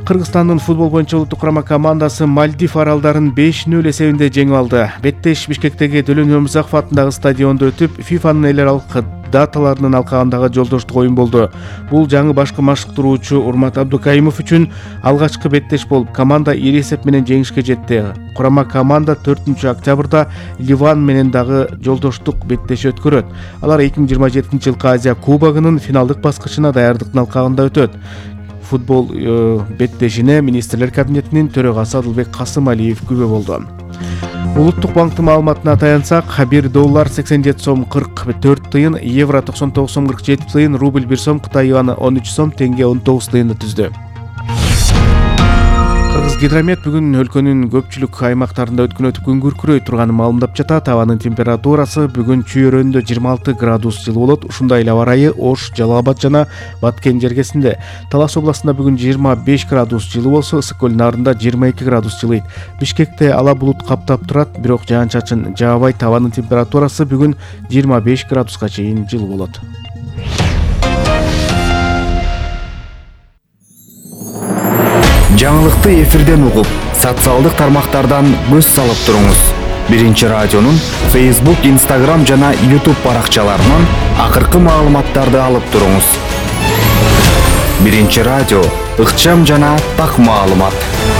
Кыргызстандын футбол боюнча улуттук курама командасы Мальдив аралдарын 5-0 эсебинде жеңип алды. Беттеш Бишкектеги Дөлөн Өмүзаков атындагы стадиондо өтүп, ФИФАнын эл аралык даталарынын алкагындагы жолдоштук оюн болду. Бул жаңы башкы машыктыруучу Урмат Абдукаимов үчүн алгачкы беттеш болуп, команда ири эсеп менен жеңишке жетти. Курама команда 4-октябрда Ливан менен дагы жолдоштук беттеш өткөрөт. Алар 2027-жылкы Азия кубогунун финалдык баскычына даярдыктын алкагында өтөт. Футбол беттешине министрлер кабинетинин төрагасы Адылбек Касымалиев күбө болду. Улуттук банктын маалыматына таянсак, $1 87 сом 44 тыйын, евро 99 сом 47 тыйын, рубль 1 сом, Кытай юаны 13 сом, тенге 19 тыйынды түздү. Кыргызгидромет бүгүн өлкөнүн көпчүлүк аймактарында өткөн өтүп күн күркүрөй турганын маалымдап жатат. Абанын температурасы бүгүн чүйөрөндө 26 градус жылы болот. Ушундай эле аба ырайы Ош, Жалал Абад жана Баткен жергесинде. Талас областында бүгүн 25 градус жылы болсо, Ысык көл нарында 22 градус жылыйт. Бишкекте ала булут каптап турат, бирок жаан-чачын жаабайт. Абанын температурасы бүгүн 25 градуска чейин жылы болот. Жаңылыкты эфирден угуп, социалдык тармактардан көз салып туруңуз. Биринчи радионун Facebook, Instagram жана YouTube баракчаларынан акыркы маалыматтарды алып туруңуз. Биринчи радио, ыкчам жана так маалымат.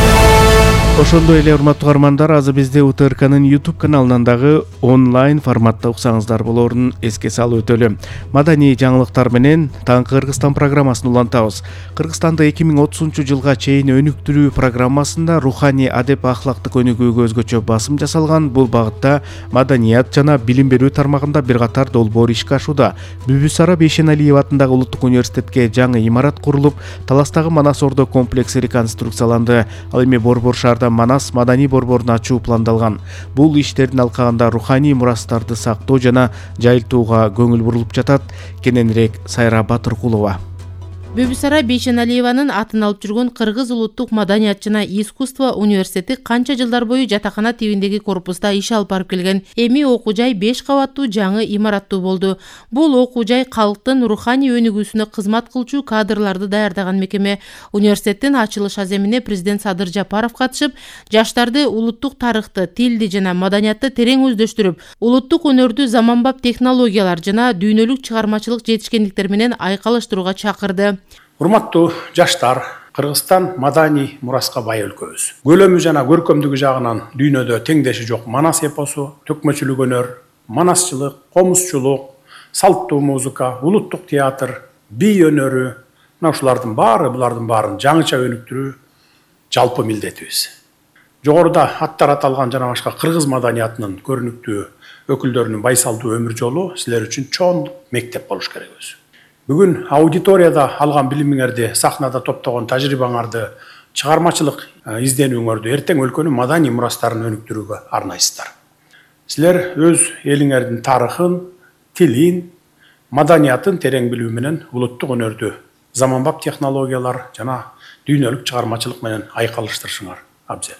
Ошондой эле урматтуу угармандар, азыр бизде УТРКнын YouTube каналынан дагы онлайн форматта уксаңыздар болорун эске салып өтөлү. Маданий жаңылыктар менен Таңкы Кыргызстан программасын улантабыз. Кыргызстанда 2030-жылга чейин өнүктүрүү программасында руханий адеп ахлактык өнүгүүгө өзгөчө басым жасалган. Бул багытта маданият жана билим берүү тармагында бир катар долбоор ишке ашууда. Бүбүсара Бейшеналиева атындагы улуттук университетке жаңы имарат курулуп, Таластагы Манас Ордо комплекси реконструкцияланды. Ал эми Борбор шаарда Манас маданий борборун ачуу пландалган. Бул иштердин алкагында руханий мурастарды сактоо жана жайылтууга көңүл бурулуп жатат. Кененирээк Сайра Батыркулова. Бүбүсара Бейшеналиеванын атын алып жүргөн Кыргыз улуттук маданият жана искусство университети канча жылдар бою жатакана тибиндеги корпуста иш алып барып келген. Эми окуу жай 5 кабаттуу жаңы имараттуу болду. Бул окуу жай калктын руханий өнүгүүсүнө кызмат кылчу кадрларды даярдаган мекеме. Университеттин ачылыш аземине президент Садыр Жапаров катышып, жаштарды улуттук тарыхты, тилди жана маданиятты терең өздөштүрүп, улуттук өнөрдү заманбап технологиялар жана дүйнөлүк чыгармачылык жетишкендиктер менен айкалыштырууга чакырды. Урматтуу жаштар, Кыргызстан маданий мураска бай өлкөбүз. Көлөмү жана көркөмдүгү жагынан дүйнөдө теңдеши жок Манас эпосу, төкмөчүлүк өнөр, манасчылык, комузчулук, салттуу музыка, улуттук театр, бий өнөрү, ушулардын булардын жаңыча өнүктүрүү жалпы милдетибиз. Жогоруда аттар аталган жана башка кыргыз маданиятынын көрүнүктүү өкүлдөрүнүн байсалдуу өмүр жолу силер үчүн чоң мектеп болуш керек өзү. Бүгүн аудиторияда алган билимиңерди, сахнада топтогон тажрыйбаңарды, чыгармачылык изденүүңөрдү эртең өлкөнүн маданий мурастарын өнүктүрүүгө арнайсыздар. Силер өз элиңердин тарыхын, тилин, маданиятын терең билүү менен улуттук өнөрдү заманбап технологиялар жана дүйнөлүк чыгармачылык менен айкалыштырышыңар абзел.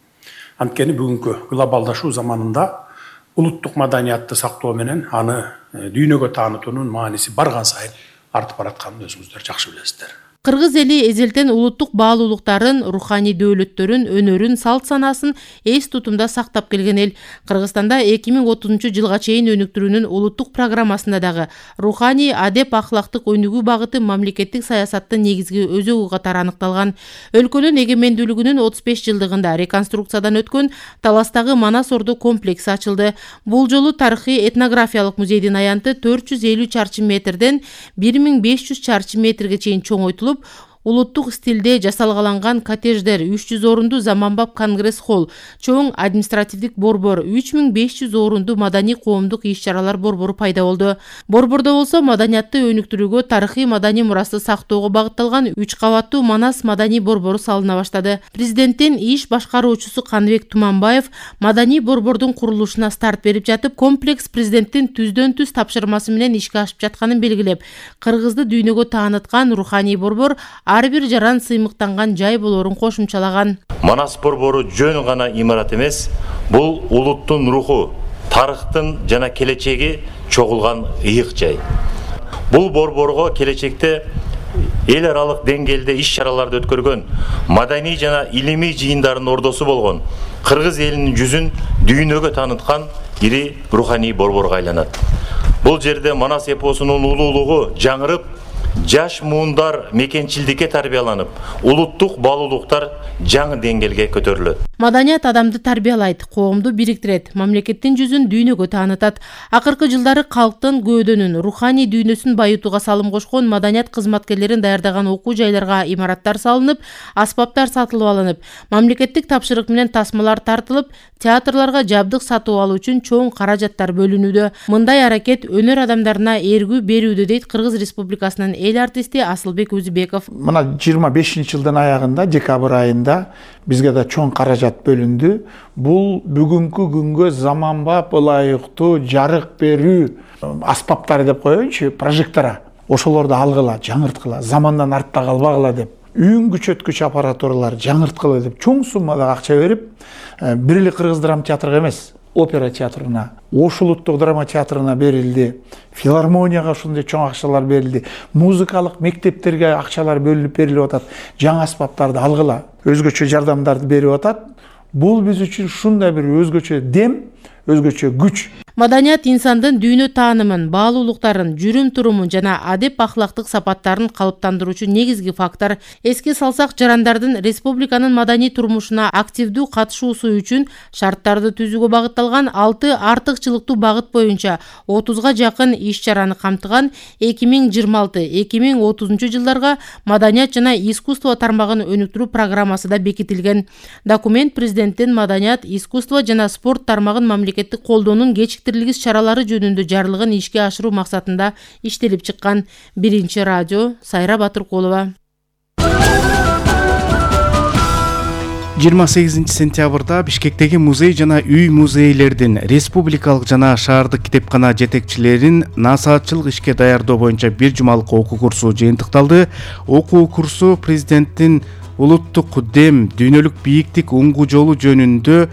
Анткени бүгүнкү глобалдашуу заманында улуттук маданиятты сактоо менен аны дүйнөгө таанытуунун мааниси барган сайын артып баратканын өзүңүздөр жакшы билесиздер. Кыргыз эли эзелтен улуттук баалуулуктарын, руханий дөөлөттөрүн, өнөрүн, салт санаасын эс тутумда сактап келген эл. Кыргызстанда 2030-жылга чейин өнүктүрүүнүн улуттук программасында дагы руханий адеп ахлактык өнүгүү багыты мамлекеттик саясаттын негизги өзөгү катары аныкталган. Өлкөнүн эгемендүүлүгүнүн 35 жылдыгында реконструкциядан өткөн Таластагы Манас Ордо комплекси ачылды. Бул жолу тарыхый этнографиялык музейдин аянты 450 чарчы метрден 1500 чарчы метрге чейин чоңойтулуп, улуттук стилде жасалгаланган коттедждер, 300 орунду заманбап конгресс-холл, чоң административдик борбор, 3500 орунду маданий коомдук иш-чаралар борбору пайда болду. Борбордо болсо маданиятты өнүктүрүүгө, тарыхый маданий мурасты сактоого багытталган 3 кабаттуу Манас маданий борбору салына баштады. Президенттин иш башкаруучусу Каныбек Туманбаев маданий борбордун курулушуна старт берип жатып, комплекс президенттин түздөн-түз тапшырмасы менен ишке ашып жатканын белгилеп, Кыргызды дүйнөгө тааныткан руханий борбор ар бир жаран сыймыктанган жай болорун кошумчалаган. Манас борбору жөн гана имарат эмес, бул улуттун руху, тарыхтын жана келечеги чогулган ыйык жай. Бул борборго келечекте эл аралык деңгээлде иш чараларды өткөргөн, маданий жана илимий жыйындардын ордосу болгон кыргыз элинин жүзүн дүйнөгө тааныткан ири руханий борборго айланат. Бул жерде Манас эпосунун улуулугу жаңырып, жаш муундар мекенчилдикке тарбияланып, улуттук баалуулуктар жаңы деңгээлге көтөрүлөт. Маданият адамды тарбиялайт, коомду бириктирет, мамлекеттин жүзүн дүйнөгө таанытат. Акыркы жылдары калктын көөдөнүн, руханий дүйнөсүн байытууга салым кошкон маданият кызматкерлерин даярдаган окуу жайларга имараттар салынып, аспаптар сатылып алынып, мамлекеттик тапшырык менен тасмалар тартылып, театрларга жабдык сатып алуу үчүн чоң каражаттар бөлүнүүдө. Мындай аракет өнөр адамдарына эргүү берүүдө, дейт Кыргыз Республикасынын эл артисти Асылбек Өзүбеков. Мына 25-жылдын аягында, декабрь айында бизге да чоң каражат бөлүндү. Бул бүгүнкү күнгө заманбап ылайыктуу жарык берүү аспаптары деп коеюнчу, прожектора. Ошолорду алгыла, жаңырткыла, замандан артта калбагыла деп. Үн күчөткүч аппаратуралар жаңырткыла деп чоң суммада акча берип, бир эле Кыргыз драма театрга эмес, опера театрына, Ош улуттук драма театрына берилди, филармонияга ошондой чоң акчалар берилди, музыкалык мектептерге акчалар бөлүнүп берилип атат, жаңы аспаптарды алгыла, өзгөчө жардамдарды берип атат. Бул биз үчүн ушундай бир өзгөчө дем, өзгөчө күч. Маданият инсандын дүйнө таанымын, баалуулуктарын, жүрүм-турумун жана адеп-ахлактык сапаттарын калыптандыруучу негизги фактор. Эске салсак, жарандардын республиканын маданий турмушуна активдүү катышуусу үчүн шарттарды түзүүгө багытталган 6 артыкчылыктуу багыт боюнча 30га жакын иш-чараны камтыган 2026-2030 жылдарга маданият жана искусство тармагын өнүктүрүү программасы да бекитилген. Документ президенттин маданият, искусство жана спорт тармагын мамлекеттик колдоонун кечиктирилгис чаралары жөнүндө жарлыгын ишке ашыруу максатында иштелип чыккан. Биринчи радио, Сайра Батыркулова. 28 сентябрда Бишкектеги музей жана үй музейлердин республикалык жана шаардык китепкана жетекчилерин насаатчылык ишке даярдоо боюнча бир жумалык окуу курсу жыйынтыкталды. Окуу курсу президенттин улуттук дем, дүйнөлүк бийиктик уңгу жолу жөнүндө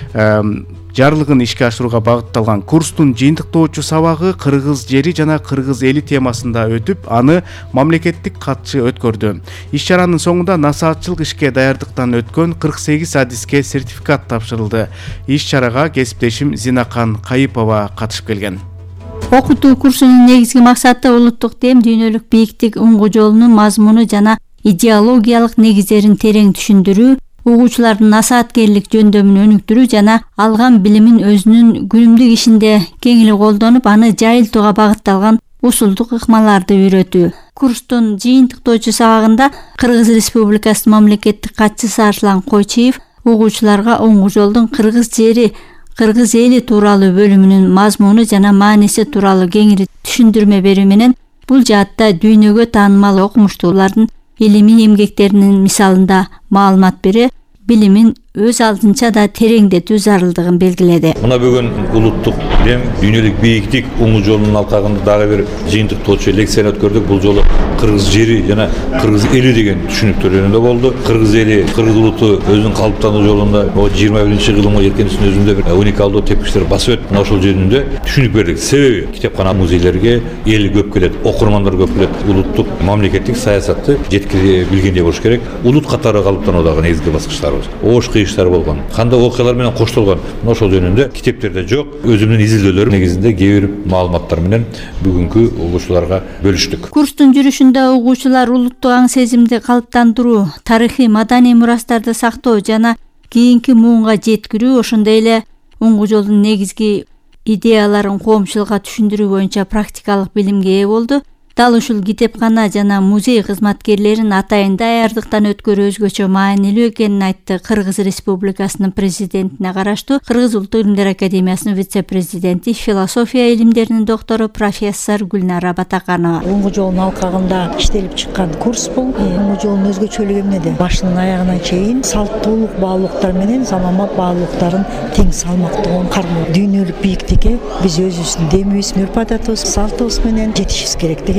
жарлыгын ишке ашырууга багытталган. Курстун жыйынтыктоочу сабагы кыргыз жери жана кыргыз эли темасында өтүп, аны мамлекеттик катчы өткөрдү. Иш-чаранын соңунда насаатчылык ишке даярдыктан өткөн 48 адиске сертификат тапшырылды. Иш-чарага кесиптешим Зинакан Кайыпова катышып келген. Окутуу курсунун негизги максаты улуттук дем, дүйнөлүк бийиктик уңгу жолунун мазмуну жана идеологиялык негиздерин терең түшүндүрүү, угуучулардын насааткерлик жөндөмүн өнүктүрүү жана алган билимин өзүнүн күнүмдүк ишинде кеңири колдонуп, аны жайылтууга багытталган усулдук ыкмаларды үйрөтүү. Курстун жыйынтыктоочу сабагында Кыргыз Республикасынын мамлекеттик катчысы Арслан Койчиев угуучуларга уңгу жолдун кыргыз жери, кыргыз эли тууралуу бөлүмүнүн мазмуну жана мааниси тууралуу кеңири түшүндүрмө берүү менен бул жаатта дүйнөгө таанымал окумуштуулардын илимий эмгектеринин мисалында маалымат бере, билимин өз алдынча да тереңдетүү зарылдыгын белгиледи. Мына бүгүн улуттук дем, дүйнөлүк бийиктик уңгу жолунун алкагында дагы бир жыйынтыктоочу лекцияны өткөрдүк. Бул жолу кыргыз жери жана кыргыз эли деген түшүнүктөр жөнүндө болду. Кыргыз эли, кыргыз улуту өзүнүн калыптануу жолунда 21-кылымга жеткенисин өзүндө бир уникалдуу тепкичтер басып өтүп, мына ошол жөнүндө түшүнүк бердик. Себеби китепкана, музейлерге эл көп келет, окурмандар көп келет. Улуттук мамлекеттик саясатты жеткире билгендей болуш керек. Улут катары калыптануудагы негизги баскычтарыбыз. Ош кыйыштар болгон, кандай окуялар менен коштолгон. Мына ошол жөнүндө китептерде жок. Өзүмдүн изилдөөлөрүм негизинде кээ бир маалыматтар менен бүгүнкү угуучуларга бөлүштүк. Курстун жүрүшүндө угуучулар улуттук аң сезимди калыптандыруу, тарыхый маданий мурастарды сактоо жана кийинки муунга жеткирүү, ошондой эле уңгу жолдун негизги идеяларын коомчулукка түшүндүрүү боюнча практикалык билимге ээ болду. Дал ушул китепкана жана музей кызматкерлерин атайын даярдыктан өткөрүү өзгөчө маанилүү экенин айтты Кыргыз Республикасынын президентине караштуу Кыргыз Улуттук Илимдер Академиясынын вице-президенти, философия илимдеринин доктору профессор Гүлнара Батаканова. Уңгу жолунун алкагында иштелип чыккан курс бул. Уңгу жолунун өзгөчөлүгү эмнеде? Башынан аягына чейин салттуулук баалуулуктар менен заманбап баалуулуктарын тең салмактуу кармоо. Дүйнөлүк бийиктикке биз өзүбүздүн демибиз, үрп-адатыбыз, салтыбыз менен жетишибиз керек деген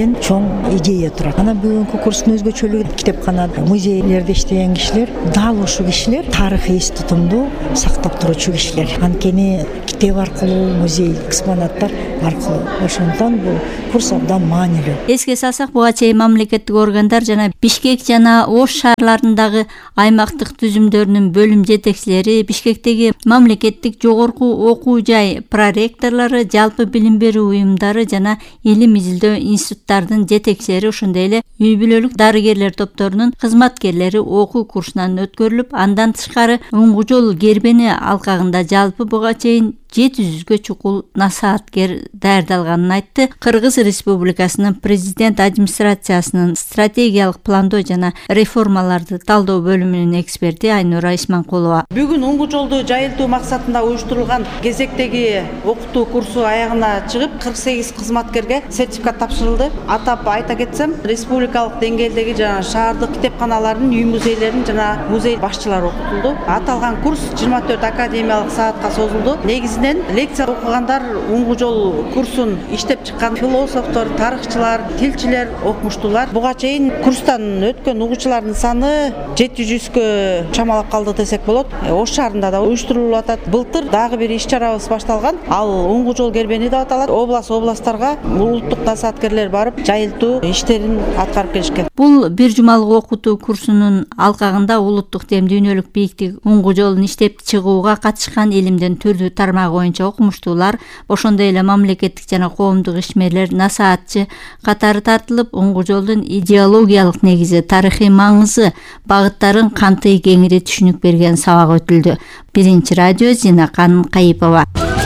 деген чоң идея турат. Анан бүгүнкү курстун өзгөчөлүгү китепкана, музейлерде иштеген кишилер дал ушул кишилер тарыхый эс тутумду сактап туручу кишилер. Анткени китеп аркылуу, музей экспонаттар аркылуу. Ошондон бул курс абдан маанилүү. Эске салсак, буга чейин мамлекеттик органдар жана Бишкек жана Ош шаарларындагы аймактык түзүмдөрүнүн бөлүм жетекчилери, Бишкектеги мамлекеттик жогорку окуу жай проректорлору, жалпы билим берүү уюмдары жана илим изилдөө институттардын жетекчилери, ошондой эле үй бүлөлүк дарыгерлер топторунун кызматкерлери окуу курсунан өткөрүлүп, андан тышкары Уңгу жол Гербени алкагында жалпы буга чейин 700-гө чукул насааткер даярдалганын айтты. Кыргыз Республикасынын президент администрациясынын стратегиялык пландоо жана реформаларды талдоо бөлүмүнүн эксперти Айнура Исманкулова. Бүгүн Уңгу жолду жайылтуу максатында уюштурулган кезектеги окутуу курсу аягына чыгып, 48 кызматкерге сертификат тапшырылды. Атап айта кетсем, республикалык деңгээлдеги жана шаардык китепканалардын, үй музейлеринин жана музей башчылары окутулду. Аталган курс 24 академиялык саатка созулду. Негизинен лекция окугандар Уңгу жол курсун иштеп чыккан философтор, тарыхчылар, тилчилер окумуштулар. Буга чейин курстан өткөн угуучулардын саны 700-кө чамалап калды десек болот. Ош шаарында да уюштурулуп атат. Былтыр дагы бир иш-чарабыз башталган. Ал Уңгу жол Гербени деп аталат. Областтарга улуттук насааткерлер барып, жайылтуу иштерин аткарып келишкен. Бул бир жумалык окутуу курсунун алкагында улуттук тем дүйнөлүк бийиктик Уңгу жолун иштеп чыгууга катышкан илимдин түрдүү тармагы боюнча окумуштуулар, ошондой эле мамлекеттик жана коомдук ишмерлер, насаатчы катары тартылып, Уңгу жолдун идеологиялык негизи, тарыхый маңызы, багыттарын кантип кеңири түшүнүк берген сабак өтүлдү. Биринчи радио, Зинакан Кайыпова.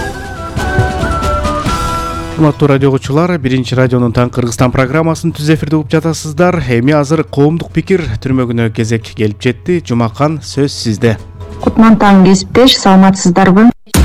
Урматтуу радио угуучулар, Биринчи радионун Таң Кыргызстан программасын түз эфирде угуп жатасыздар. Эми азыр коомдук пикир түрмөгүнө кезек келип жетти. Жумакан, сөз сизде. Кутман таң кесиптеш, саламатсыздарбы?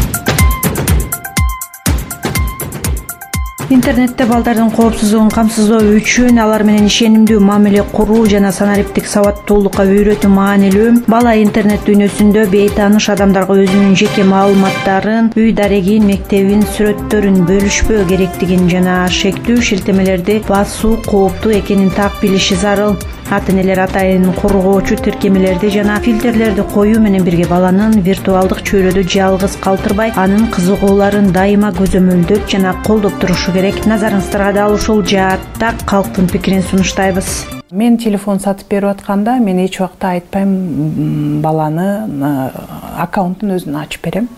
Интернетте балдардын коопсуздугун камсыздоо үчүн алар менен ишенимдүү мамиле куруу жана санариптик сабаттуулукка үйрөтүү маанилүү. Бала интернет дүйнөсүндө бейтааныш адамдарга өзүнүн жеке маалыматтарын, үй дарегин, мектебин, сүрөттөрүн бөлүшпөө керектигин жана шектүү шилтемелерди басуу кооптуу экенин так билиши зарыл. Ата-энелер атайын коргоочу тиркемелерди жана фильтрлерди коюу менен бирге баланын виртуалдык чөйрөдө жалгыз калтырбай, анын кызыгууларын дайыма көзөмөлдөп жана колдоп турушу керек. Назарыңыздарга дал ушул жаатта калктын пикирин сунуштайбыз. Мен телефон сатып берип атканда мен эч убакта айтпайм баланы аккаунтун өзүн ачып берем.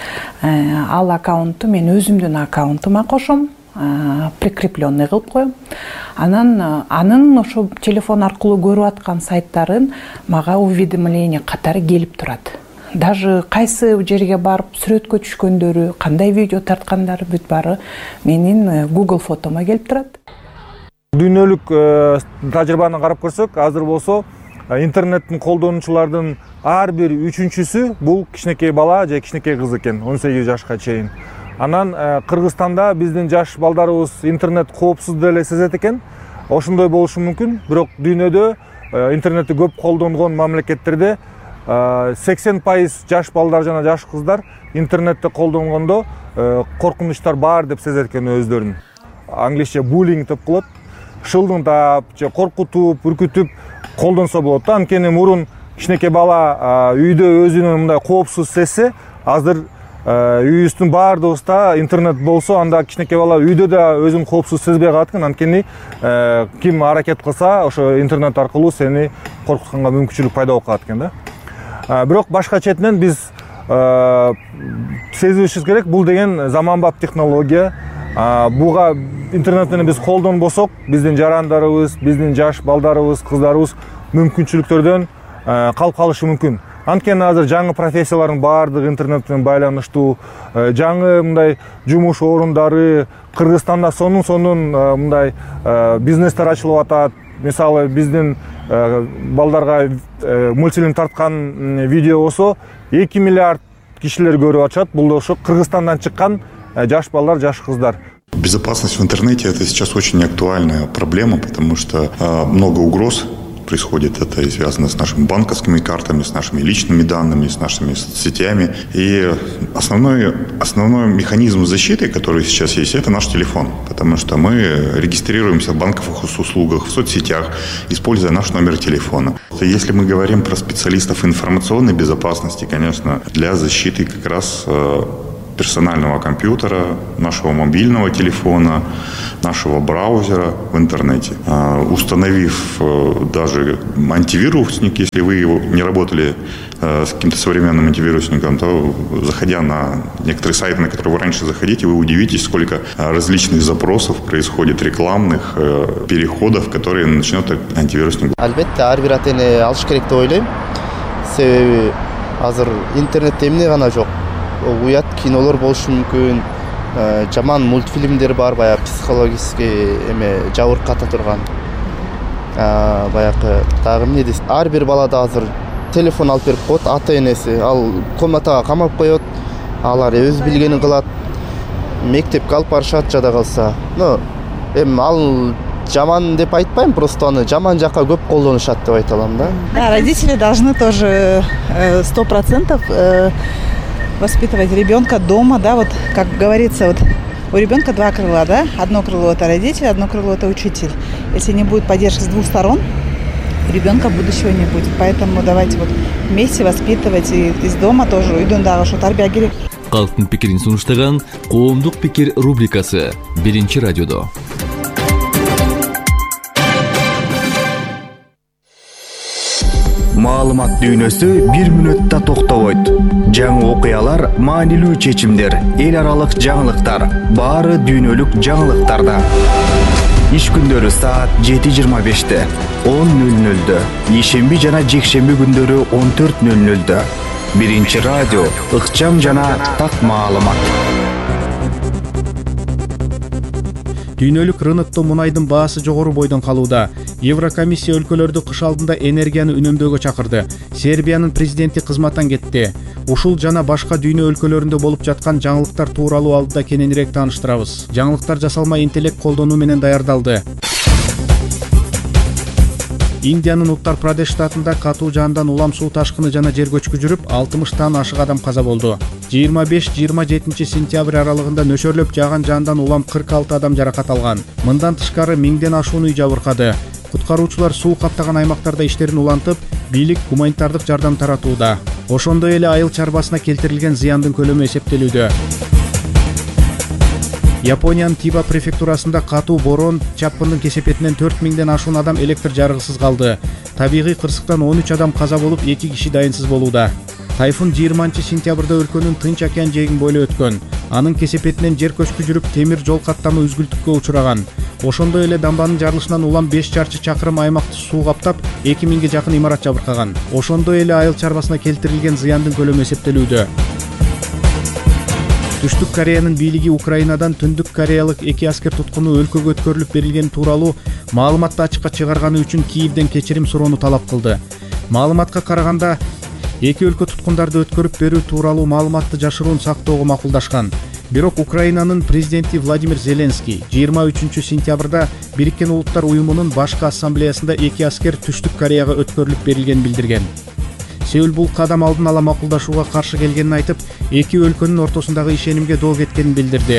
Ал аккаунтту мен өзүмдүн аккаунтума кошом. Прикрепленный кылып коем. Анын ошо телефон аркылуу көрүп аткан сайттарын мага уведомление катары келип турат. Даже кайсы жерге барып сүрөткө түшкөндөрү, кандай видео тарткандары бүт баары менин Google фотома келип турат. Дүйнөлүк тажрыйбаны карап көрсөк, азыр болсо интернеттин колдонуучулардын ар бир үчүнчүсү бул кичинекей бала же кичинекей кыз экен, 18 жашка чейин. Анан Кыргызстанда биздин жаш балдарыбыз интернет коопсуз деле сезет экен. Ошондой болушу мүмкүн. Бирок дүйнөдө интернетти көп колдонгон мамлекеттерде 80% жаш балдар жана жаш кыздар интернетти колдонгондо коркунучтар бар деп сезет экен өздөрүн. Англисче буллинг деп коет. Шылдыңдап же коркутуп, үркүтүп колдонсо болот. Анткени мурун кичинекей бала үйдө өзүнүн мындай коопсуз сезсе, азыр үйүбүздүн баардыгыбызда интернет болсо, анда кичинекей бала үйдө да өзүн коопсуз сезбей калат экен. Анткени ким аракет кылса, ошо интернет аркылуу сени коркутканга мүмкүнчүлүк пайда болуп калат экен да. Бирок башка четинен биз сезибишибиз керек, бул деген заманбап технология. Буга интернет менен биз колдонбосок, биздин жарандарыбыз, биздин жаш балдарыбыз, кыздарыбыз мүмкүнчүлүктөрдөн калып калышы мүмкүн. Анткени азыр жаңы профессиялардын баардыгы интернет менен байланыштуу, жаңы мындай жумуш орундары, Кыргызстанда сонун мындай бизнестер ачылып атат. Мисалы биздин балдарга мультфильм тарткан видео болсо 2 миллиард кишилер көрүп атышат. Бул да ошо Кыргызстандан чыккан жаш балдар, жаш кыздар. Безопасность в интернете — это сейчас очень актуальная проблема, потому что много угроз происходит, это и связано с нашими банковскими картами, с нашими личными данными, с нашими соцсетями. И основной механизм защиты, который сейчас есть, это наш телефон. Потому что мы регистрируемся в банковых услугах, в соцсетях, используя наш номер телефона. Если мы говорим про специалистов информационной безопасности, конечно, для защиты как раз персонального компьютера, нашего мобильного телефона, нашего браузера в интернете. Установив даже антивирусник, если вы не работали с каким-то современным антивирусником, то, заходя на некоторые сайты, на которые вы раньше заходите, вы удивитесь, сколько различных запросов происходит, рекламных переходов, которые начнет антивирусник. Албетте, ар бир ата-эне алыш керек деп ойлойм. Себеби азыр интернетте эмне гана жок. Уят кинолор болушу мүмкүн, жаман мультфильмдер бар, баягы психологический жабырката турган. Баягы дагы эмне дейсиз? Ар бир балада азыр телефон алып берип коет, ата-энеси, ал комнатага камап коет, алар өз билгенин кылат. Мектепке алып барышат жада калса. Ал жаман деп айтпайм, просто аны жаман жакка көп колдонушат деп айта алам да. Родители должны тоже 100% воспитывать ребенка дома, да, вот как говорится, вот у ребенка два крыла, да, одно крыло это родитель, одно крыло это учитель. Если не будет поддержки с двух сторон, у ребенка будущего не будет. Поэтому давайте вот вместе воспитывать и из дома тоже үйдөн что тарбия керек. Калктын пикирин сунуштаган коомдук пикир рубрикасы биринчи радиодо. Маалымат дүйнөсү 1 мүнөттө токтобойт. Жаңы окуялар, маанилүү чечимдер, эл аралык жаңылыктар, баары дүйнөлүк жаңылыктарда. Иш күндөрү саат 7:25, 10:00, ишемби жана жекшемби күндөрү 14:00. Биринчи радио, ыкчам жана так маалымат. Дүйнөлүк рынокто мунайдын баасы жогору бойдон калууда. Еврокомиссия өлкөлөрдү кыш алдында энергияны үнөмдөөгө чакырды. Сербиянын президенти кызматтан кетти. Ушул жана башка дүйнө өлкөлөрүндө болуп жаткан жаңылыктар тууралуу алдыда кененирээк тааныштырабыз. Жаңылыктар жасалма интеллект колдонуу менен даярдалды. Индиянын Уттар Прадеш штатында катуу жаандан улам суу ташкыны жана жер көчкү жүрүп, 60тан ашык адам каза болду. 25-27 сентябрь аралыгында нөшөрлөп жааган жаандан улам 46 адам жаракат алган. Мындан тышкары 1000ден ашуун үй жабыркады. Куткаруучулар суу каптаган аймактарда иштерин улантып, бийлик гуманитардык жардам таратууда. Ошондой эле айыл чарбасына келтирилген зыяндын көлөмү эсептелүүдө. Япониянын Тиба префектурасында катуу борон чапкындын кесепетинен 4000ден ашуун адам электр жарыгысыз калды. Табигый кырсыктан 13 адам каза болуп, 2 киши дайынсыз болууда. Тайфун 20 сентябрда өлкөнүн Тынч океан жээгин бойлой өткөн. Анын кесепетинен жер көчкү жүрүп, темир жол каттамы үзгүлтүккө учураган. Ошондой эле дамбанын жарылышынан улам 5 чарчы чакырым аймакты суу каптап, 2000ге жакын имарат жабыркаган. Ошондой эле айыл чарбасына келтирилген зыяндын көлөмү эсептелүүдө. Түштүк Кореянын бийлиги Украинадан Түндүк Кореялык 2 аскер туткуну өлкөгө өткөрүлүп берилгени тууралуу маалыматты ачыкка чыгарганы үчүн Киевден кечирим суроону талап кылды. Маалыматка караганда, эки өлкө туткундарды өткөрүп берүү тууралуу маалыматты жашыруун сактоого макулдашкан. Бирок Украинанын президенти Владимир Зеленский 23 сентябрда Бириккен Улуттар уюмунун башкы ассамблеясында 2 аскер Түштүк Кореяга өткөрүлүп берилгенин билдирген. Сеул бул кадам алдын ала макулдашууга каршы келгенин айтып, эки өлкөнүн ортосундагы ишенимге доо кеткенин билдирди.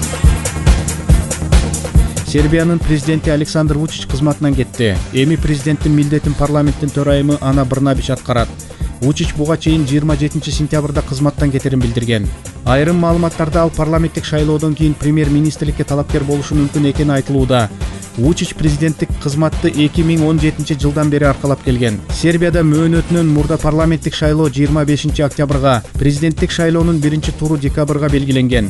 Сербиянын президенти Александр Вучич кызматынан кетти. Эми президенттин милдетин парламенттин төрайымы Ана Брнабич аткарат. Вучич буга чейин 27 сентябрда кызматтан кетерин билдирген. Айрым маалыматтарда ал парламенттик шайлоодон кийин премьер-министрликке талапкер болушу мүмкүн экени айтылууда. Вучич президенттик кызматты 2017 жылдан бери аркалап келген. Сербияда мөөнөтүнөн мурда парламенттик шайлоо 25 октябрга, президенттик шайлоонун 1-туру декабрга белгиленген.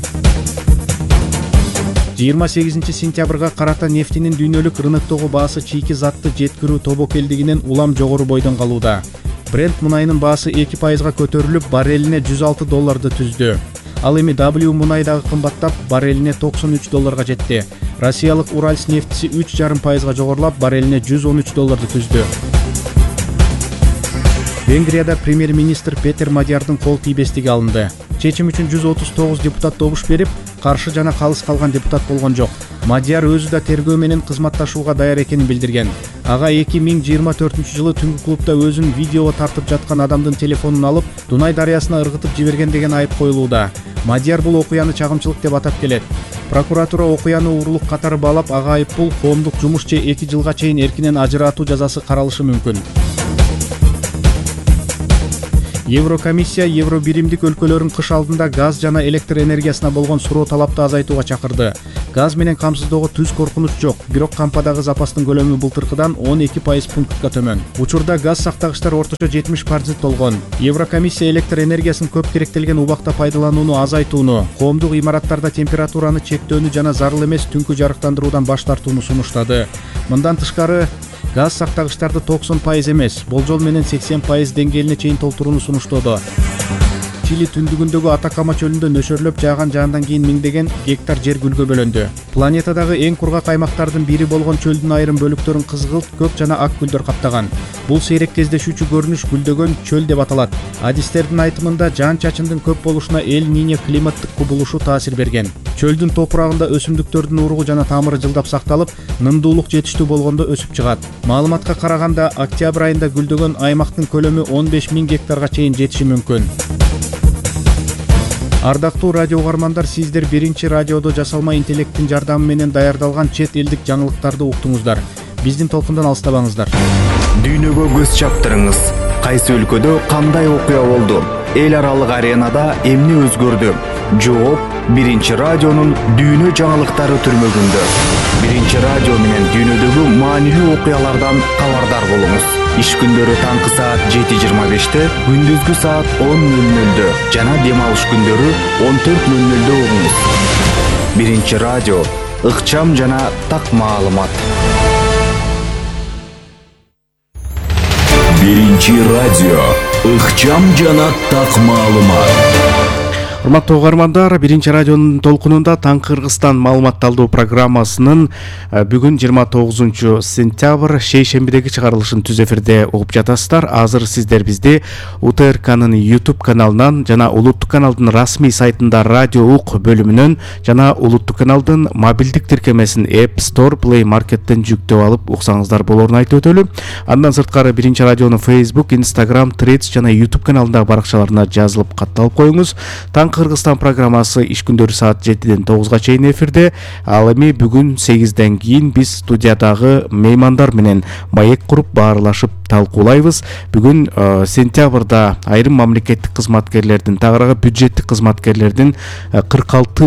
28 сентябрга карата нефтинин дүйнөлүк рыноктогу баасы чийки затты жеткирүү тобокелдигинен улам жогору бойдон калууда. Брент мунайынын баасы 2%га көтөрүлүп, баррелине $106 түздү. Ал эми W мунай дагы кымбаттап, баррелине $93 жетти. Россиялык Уральс нефтиси 3,5%га жогорулап, баррелине $113 түздү. Венгрияда премьер-министр Петер Мадиярдын кол тийбестиги алынды. Чечим үчүн 139 депутат добуш берип, каршы жана калыс калган депутат болгон жок. Мадияр өзү да тергөө менен кызматташууга даяр экенин билдирген. Ага 2024-жылы түнкү клубда өзүн видеого тартып жаткан адамдын телефонун алып, Дунай дарыясына ыргытып жиберген деген айып коюлууда. Мадияр бул окуяны чагымчылык деп атап келет. Прокуратура окуяны уурулук катары баалап, ага айыппул коомдук жумуш же 2 жылга чейин эркинен ажыраатуу жазасы каралышы мүмкүн. Еврокомиссия евро биримдик өлкөлөрүн кыш алдында газ жана электр энергиясына болгон суроо талапты азайтууга чакырды. Газ менен камсыздоого түз коркунуч жок, бирок кампадагы запастын көлөмү былтыркыдан 12% пунктка төмөн. Учурда газ сактагычтар орточо 70% болгон. Еврокомиссия электр энергиясын көп керектелген убакта пайдаланууну азайтууну, коомдук имараттарда температураны чектөөнү жана зарыл эмес түнкү жарыктандыруудан баш тартууну сунуштады. Мындан тышкары газ сактагычтарды 90% эмес, болжол менен 80% деңгээлине чейин толтурууну сунуштоодо. Чили түндүгүндөгү Атакама чөлүндө нөшөрлөп жааган жаандан кийин миңдеген гектар жер гүлгө бөлөндү. Планетадагы эң кургак аймактардын бири болгон чөлдүн айрым бөлүктөрүн кызгылт, көк жана ак гүлдөр каптаган. Бул сейрек кездешүүчү көрүнүш гүлдөгөн чөл деп аталат. Адистердин айтымында жаан-чачындын көп болушуна Эль-Ниньо климаттык кубулушу таасир берген. Чөлдүн топурагында өсүмдүктөрдүн уругу жана тамыры жылдап сакталып, нымдуулук жетиштүү болгондо өсүп чыгат. Маалыматка караганда, октябрь айында гүлдөгөн аймактын көлөмү 15 000 гектарга чейин жетиши мүмкүн. Ардактуу радио угармандар, сиздер биринчи радиодо жасалма интеллекттин жардамы менен даярдалган чет элдик жаңылыктарды уктуңуздар. Биздин толкундан алыстабаңыздар. Дүйнөгө көз чаптырыңыз. Кайсы өлкөдө кандай окуя болду? Эл аралык аренада эмне өзгөрдү? Жооп биринчи радионун дүйнө жаңылыктары түрмөгүндө. Биринчи радио менен дүйнөдөгү маанилүү окуялардан кабардар болуңуз. Иш күндөрү таңкы саат 7:25-те, күндүзгү саат 10:00-дө жана дем алыш күндөрү 14:00-дө угуңуз. Биринчи радио, ыкчам жана так маалымат. Биринчи радио, ыкчам жана так маалымат. Урматтуу угармандар, биринчи радионун толкунунда Таң Кыргызстан маалыматталдуу программасынын бүгүн 29 сентябрь шейшембидеги чыгарылышын түз эфирде угуп жатасыздар. Азыр сиздер бизди УТРКнын YouTube каналынан жана Улуттук каналдын расмий сайтында Радио УК бөлүмүнөн жана Улуттук каналдын мобилдик тиркемесин App Store, Play Market'тен жүктөп алып уксаңыздар болорун айтып өтөлү. Андан сырткары биринчи радионун Facebook, Instagram, Threads жана YouTube каналындагы баракчаларына жазылып катталып коюңуз. Таң Кыргызстан программасы иш күндөрү саат 7-ден 9-га чейин эфирде. Ал эми бүгүн 8-ден кийин биз студиядагы меймандар менен маек куруп баарлашып талкуулайбыз. Бүгүн сентябрда айрым мамлекеттик кызматкерлердин, тагыраагы бюджеттик кызматкерлердин 46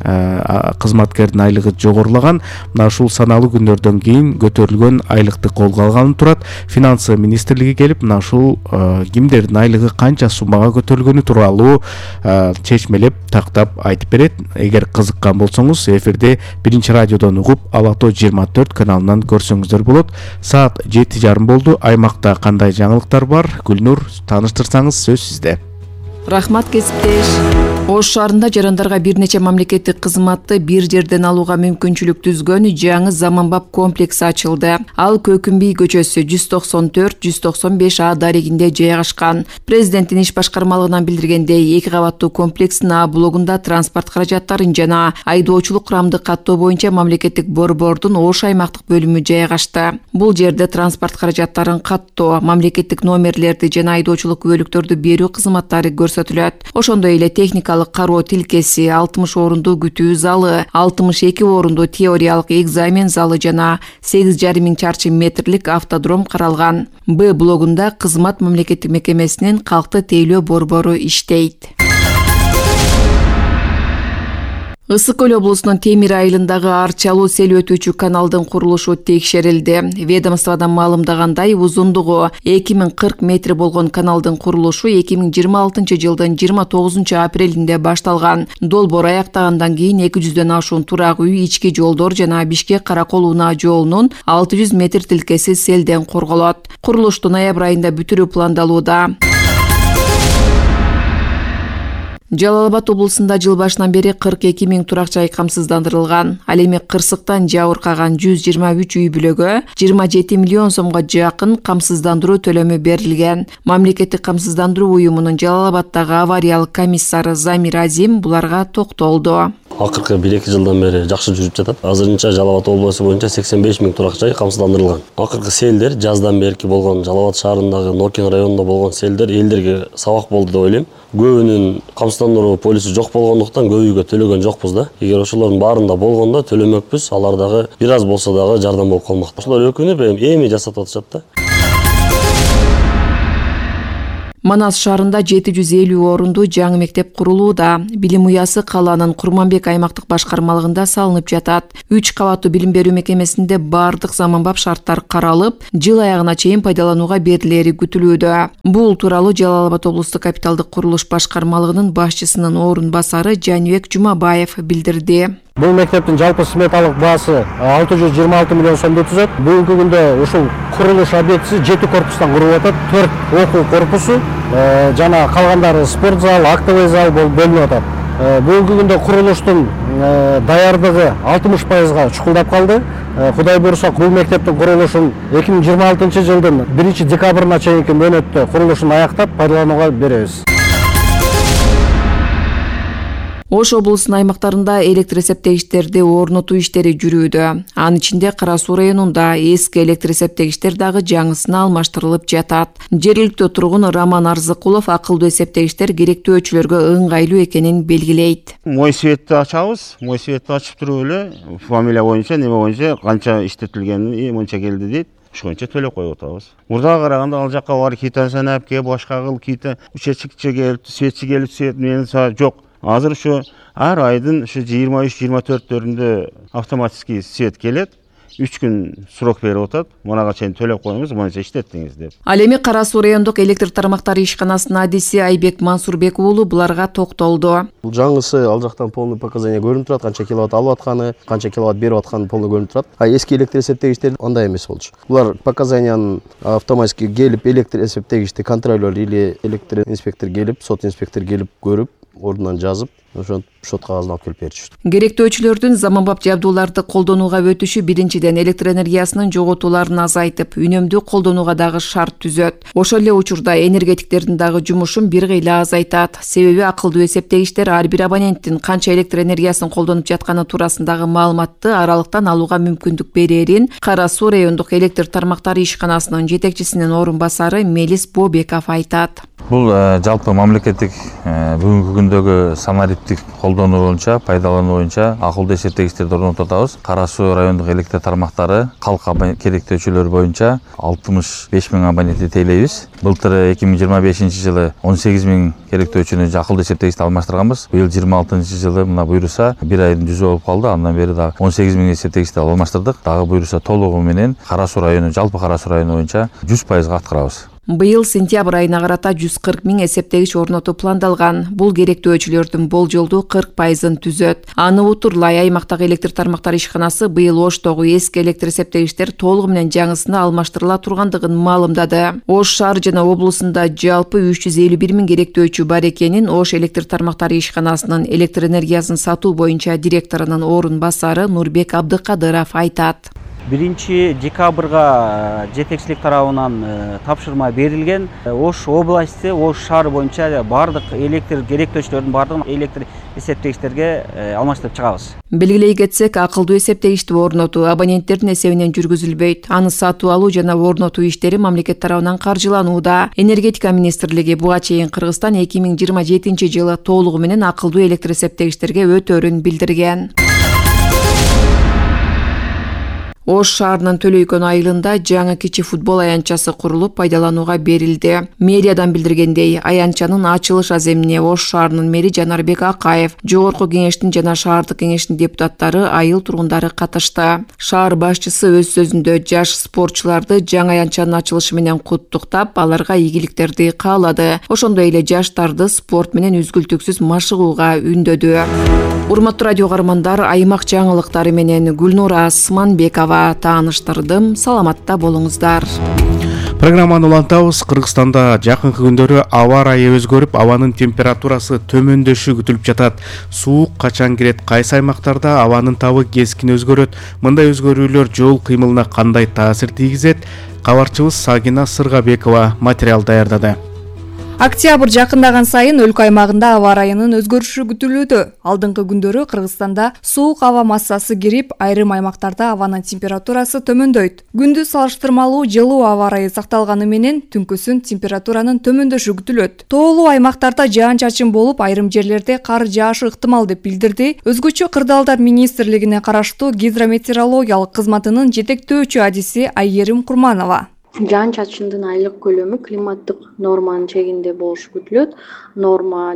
000 кызматкердин айлыгы жогорулаган. Мына ушул саналуу күндөрдөн кийин көтөрүлгөн айлыкты колго алганы турат. Финансы министрлиги келип, мына ушул кимдердин айлыгы канча суммага көтөрүлгөнү тууралуу чечмелеп тактап айтып берет. Эгер кызыккан болсоңуз, эфирде биринчи радиодон угуп, Ала Тоо 24 каналынан көрсөңүздөр болот. Саат 7:30 болду. Аймакта кандай жаңылыктар бар? Гүлнур, тааныштырсаңыз, сөз сизде. Рахмат кесиптеш. Ош шаарында жарандарга бир нече мамлекеттик кызматты бир жерден алууга мүмкүнчүлүк түзгөн жаңы заманбап комплекс ачылды. Ал Көкүмбий көчөсү 194-195 А дарегинде жайгашкан. Президенттин иш башкармалыгынан билдиргендей, 2 кабаттуу комплекстин А блогунда транспорт каражаттарын жана айдоочулук курамды каттоо боюнча мамлекеттик борбордун Ош аймактык бөлүмү жайгашты. Бул жерде транспорт каражаттарын каттоо, мамлекеттик номерлерди жана айдоочулук күбөлүктөрдү берүү кызматтары көрсөтүлөт. Ошондой эле техникалык кароо тилкеси, 60 орундуу күтүү залы, 62 орундуу теориялык экзамен залы жана 8,5 миң чарчы метрлик автодром каралган. Б блогунда кызмат мамлекеттик мекемесинин калкты тейлөө борбору иштейт. Ысык Көл облусунун Темир айылындагы арчалуу сел өтүүчү каналдын курулушу текшерилди. Ведомстводан маалымдагандай, узундугу 2040 метр болгон каналдын курулушу 2026 жылдын 29 апрелинде башталган. Долбоор аяктагандан кийин 200дөн ашуун турак үй, ички жолдор жана Бишкек-Каракол-Унаа жолунун 600 метр тилкеси селден корголот. Курулушту ноябрь айында бүтүрүү пландалууда. Жалал Абад облусунда жыл башынан бери 42 000 турак жай камсыздандырылган. Ал эми кырсыктан жабыркаган 123 үй бүлөгө 27 миллион сомго жакын камсыздандыруу төлөмү берилген. Мамлекеттик камсыздандыруу уюмунун Жалал Абаддагы авариялык комиссары Замир Азим буларга токтолду. Акыркы 1-2 жылдан бери жакшы жүрүп жатат. Азырынча Жалал Абад облусу боюнча 85 000 турак жай камсыздандырылган. Акыркы селдер жаздан берки болгон Жалал Абад шаарындагы Нокин районунда болгон селдер элдерге сабак болду деп ойлойм. Көбүнүн камсыздандыруу полиси жок болгондуктан көбүгө төлөгөн жокпуз да. Эгер ошолордун баарында болгондо төлөмөкпүз, алар дагы бир аз болсо дагы жардам болуп калмак. Ошолор өкүнүп эми жасатып атышат да. Манас шаарында 750 орундуу жаңы мектеп курулууда. Билим уясы калаанын Курманбек аймактык башкармалыгында салынып жатат. 3 кабаттуу билим берүү мекемесинде бардык заманбап шарттар каралып, жыл аягына чейин пайдаланууга берилери күтүлүүдө. Бул тууралуу Жалал Абад облустук капиталдык курулуш башкармалыгынын башчысынын орун басары Жаныбек Жумабаев билдирди. Бұл мектептің жалпы сметалық басы 626 миллион сомды түзет. Бүгінгі күнде ушул курулуш объектisi 7 корпустан курулуп атат. 4 окуу корпусу, жана калгандары спорт зал, актовый зал болуп бөлүнүп атат. Бүгүнкү күндө курулуштун даярдыгы 60%га чукулдап калды. Кудай буйрса, бул мектептин курулушун 2026 жылдын 1 декабрына чейинки мөөнөттө курулушун аяктап пайдаланууга беребиз. Ош облусунун аймактарында электр эсептегичтерди орнотуу иштери жүрүүдө. Анын ичинде Кара Суу районунда эски электр эсептегичтер дагы жаңысына алмаштырылып жатат. Жергиликтүү тургун Роман Арзыкулов акылдуу эсептегичтер керектөөчүлөргө ыңгайлуу экенин белгилейт. Мой светти ачабыз, мой светти ачып туруп эле фамилия боюнча, неме боюнча канча иштетилгени мынча келди дейт. Ошончо төлөп коюп атабыз. Мурдага караганда ал жакка бар китан санапке, башка кыл кита, учетчикчи келип, светчи келип, свет менен жок. Азыр ушу ар айдын ушу 23-24-төрүндө автоматический свет келет. 3 күн срок берип атат. Мунага чейин төлөп коюңуз, мынча иштеттиңиз деп. Ал эми Кара Суу райондук электр тармактары ишканасынын адиси Айбек Мансурбек уулу буларга токтолду. Бул жаңысы ал жактан полный показания көрүнүп турат, канча киловатт алып атканы, канча киловатт берип атканы полный көрүнүп турат. А эски электр эсептегичтер андай эмес болчу. Булар показаниянын автоматически келип электр эсептегичти контролер или электр инспектор келип, сот инспектор келип көрүп, ордунан жазып, ошо шот кагазын алып келип беришти. Керектөөчүлөрдүн заманбап жабдууларды колдонууга өтүшү биринчиден электр энергиясынын жоготууларын азайтып, үнөмдүү колдонууга дагы шарт түзөт. Ошол эле учурда энергетиктердин дагы жумушун бир кыйла азайтат. Себеби акылдуу эсептегичтер ар бир абоненттин канча электр энергиясын колдонуп жатканы туурасындагы маалыматты аралыктан алууга мүмкүндүк берерин Кара Суу райондук электр тармактары ишканасынын жетекчисинин орун басары Мелис Бобеков айтат. Бул жалпы мамлекеттик бүгүнкү күндөгү санариптик колдонуу боюнча, пайдалануу боюнча акылдуу эсептегичтерди орнотуп атабыз. Кара Суу райондук электр тармактары калк керектөөчүлөр боюнча 65 000 абонентти тейлейбиз. Былтыр 2025 жылы 18 000 керектөөчүнү акылдуу эсептегичти алмаштырганбыз. Быйыл 26 жылы мына буйруса бир айдын жүзү болуп калды. Андан бери дагы 18 000 эсептегичти алмаштырдык. Дагы буйруса толугу менен Кара Суу району, жалпы Кара Суу району боюнча 100% аткарабыз. Быйыл сентябрь айына карата 140 000 эсептегич орнотуу пландалган. Бул керектөөчүлөрдүн болжолдуу 40%-ын түзөт. Аны утурлай аймактагы электр тармактары ишканасы быйыл Оштогу эски электр эсептегичтер толугу менен жаңысына алмаштырыла тургандыгын маалымдады. Ош шаар жана облусунда жалпы 351 000 керектөөчү бар экенин Ош электр тармактары ишканасынын электр энергиясын сатуу боюнча директорунун орун басары Нурбек Абдыкадыров айтат. 1 декабрга жетекчилик тарабынан тапшырма берилген. Ош областы, Ош шаары боюнча бардык электр керектөөчүлөрдүн бардыгын электр эсептегичтерге алмаштырып чыгабыз. Белгилей кетсек, акылдуу эсептегичти орнотуу абоненттердин эсебинен жүргүзүлбөйт. Аны сатуу алуу жана орнотуу иштери мамлекет тарабынан каржыланууда. Энергетика министрлиги буга чейин Кыргызстан 2027 жылы толугу менен акылдуу электр эсептегичтерге өтөөрүн билдирген. Ош шаарынын Төлөйкөн айылында жаңы кичи футбол аянтчасы курулуп пайдаланууга берилди. Мэриядан билдиргендей, аянтчанын ачылыш аземине Ош шаарынын мэри Жанарбек Акаев, жогорку кеңештин жана шаардык кеңештин депутаттары, айыл тургундары катышты. Шаар башчысы өз сөзүндө жаш спортчуларды жаңы аянтчанын ачылышы менен куттуктап, аларга ийгиликтерди каалады. Ошондой эле жаштарды спорт менен үзгүлтүксүз машыгууга үндөдү. Урматтуу радио каармандар, аймак жаңылыктары менен Гүлнура Асманбекова тааныштырдым. Саламатта болуңуздар. Программаны улантабыз. Кыргызстанда жакынкы күндөрү аба ырайы өзгөрүп, абанын температурасы төмөндөшү күтүлүп жатат. Суук качан кирет, кайсы аймактарда абанын табы кескин өзгөрөт? Мындай өзгөрүүлөр жол кыймылына кандай таасир тийгизет? Кабарчыбыз Сагина Сыргабекова материал даярдады. Октябрь жакындаган сайын өлкө аймагында аба ырайынын өзгөрүшү күтүлүүдө. Алдыңкы күндөрү Кыргызстанда суук аба массасы кирип, айрым аймактарда абанын температурасы төмөндөйт. Күндүз салыштырмалуу жылуу аба ырайы сакталганы менен түнкүсүн температуранын төмөндөшү күтүлөт. Тоолуу аймактарда жаан-чачын болуп, айрым жерлерде кар жаашы ыктымал деп билдирди Өзгөчө кырдаалдар министрлигине караштуу гидрометеорологиялык кызматынын жетектөөчү адиси Айерим Курманова. Жаан-чачындын айлык көлөмү климаттык норманын чегинде болушу күтүлөт. Норма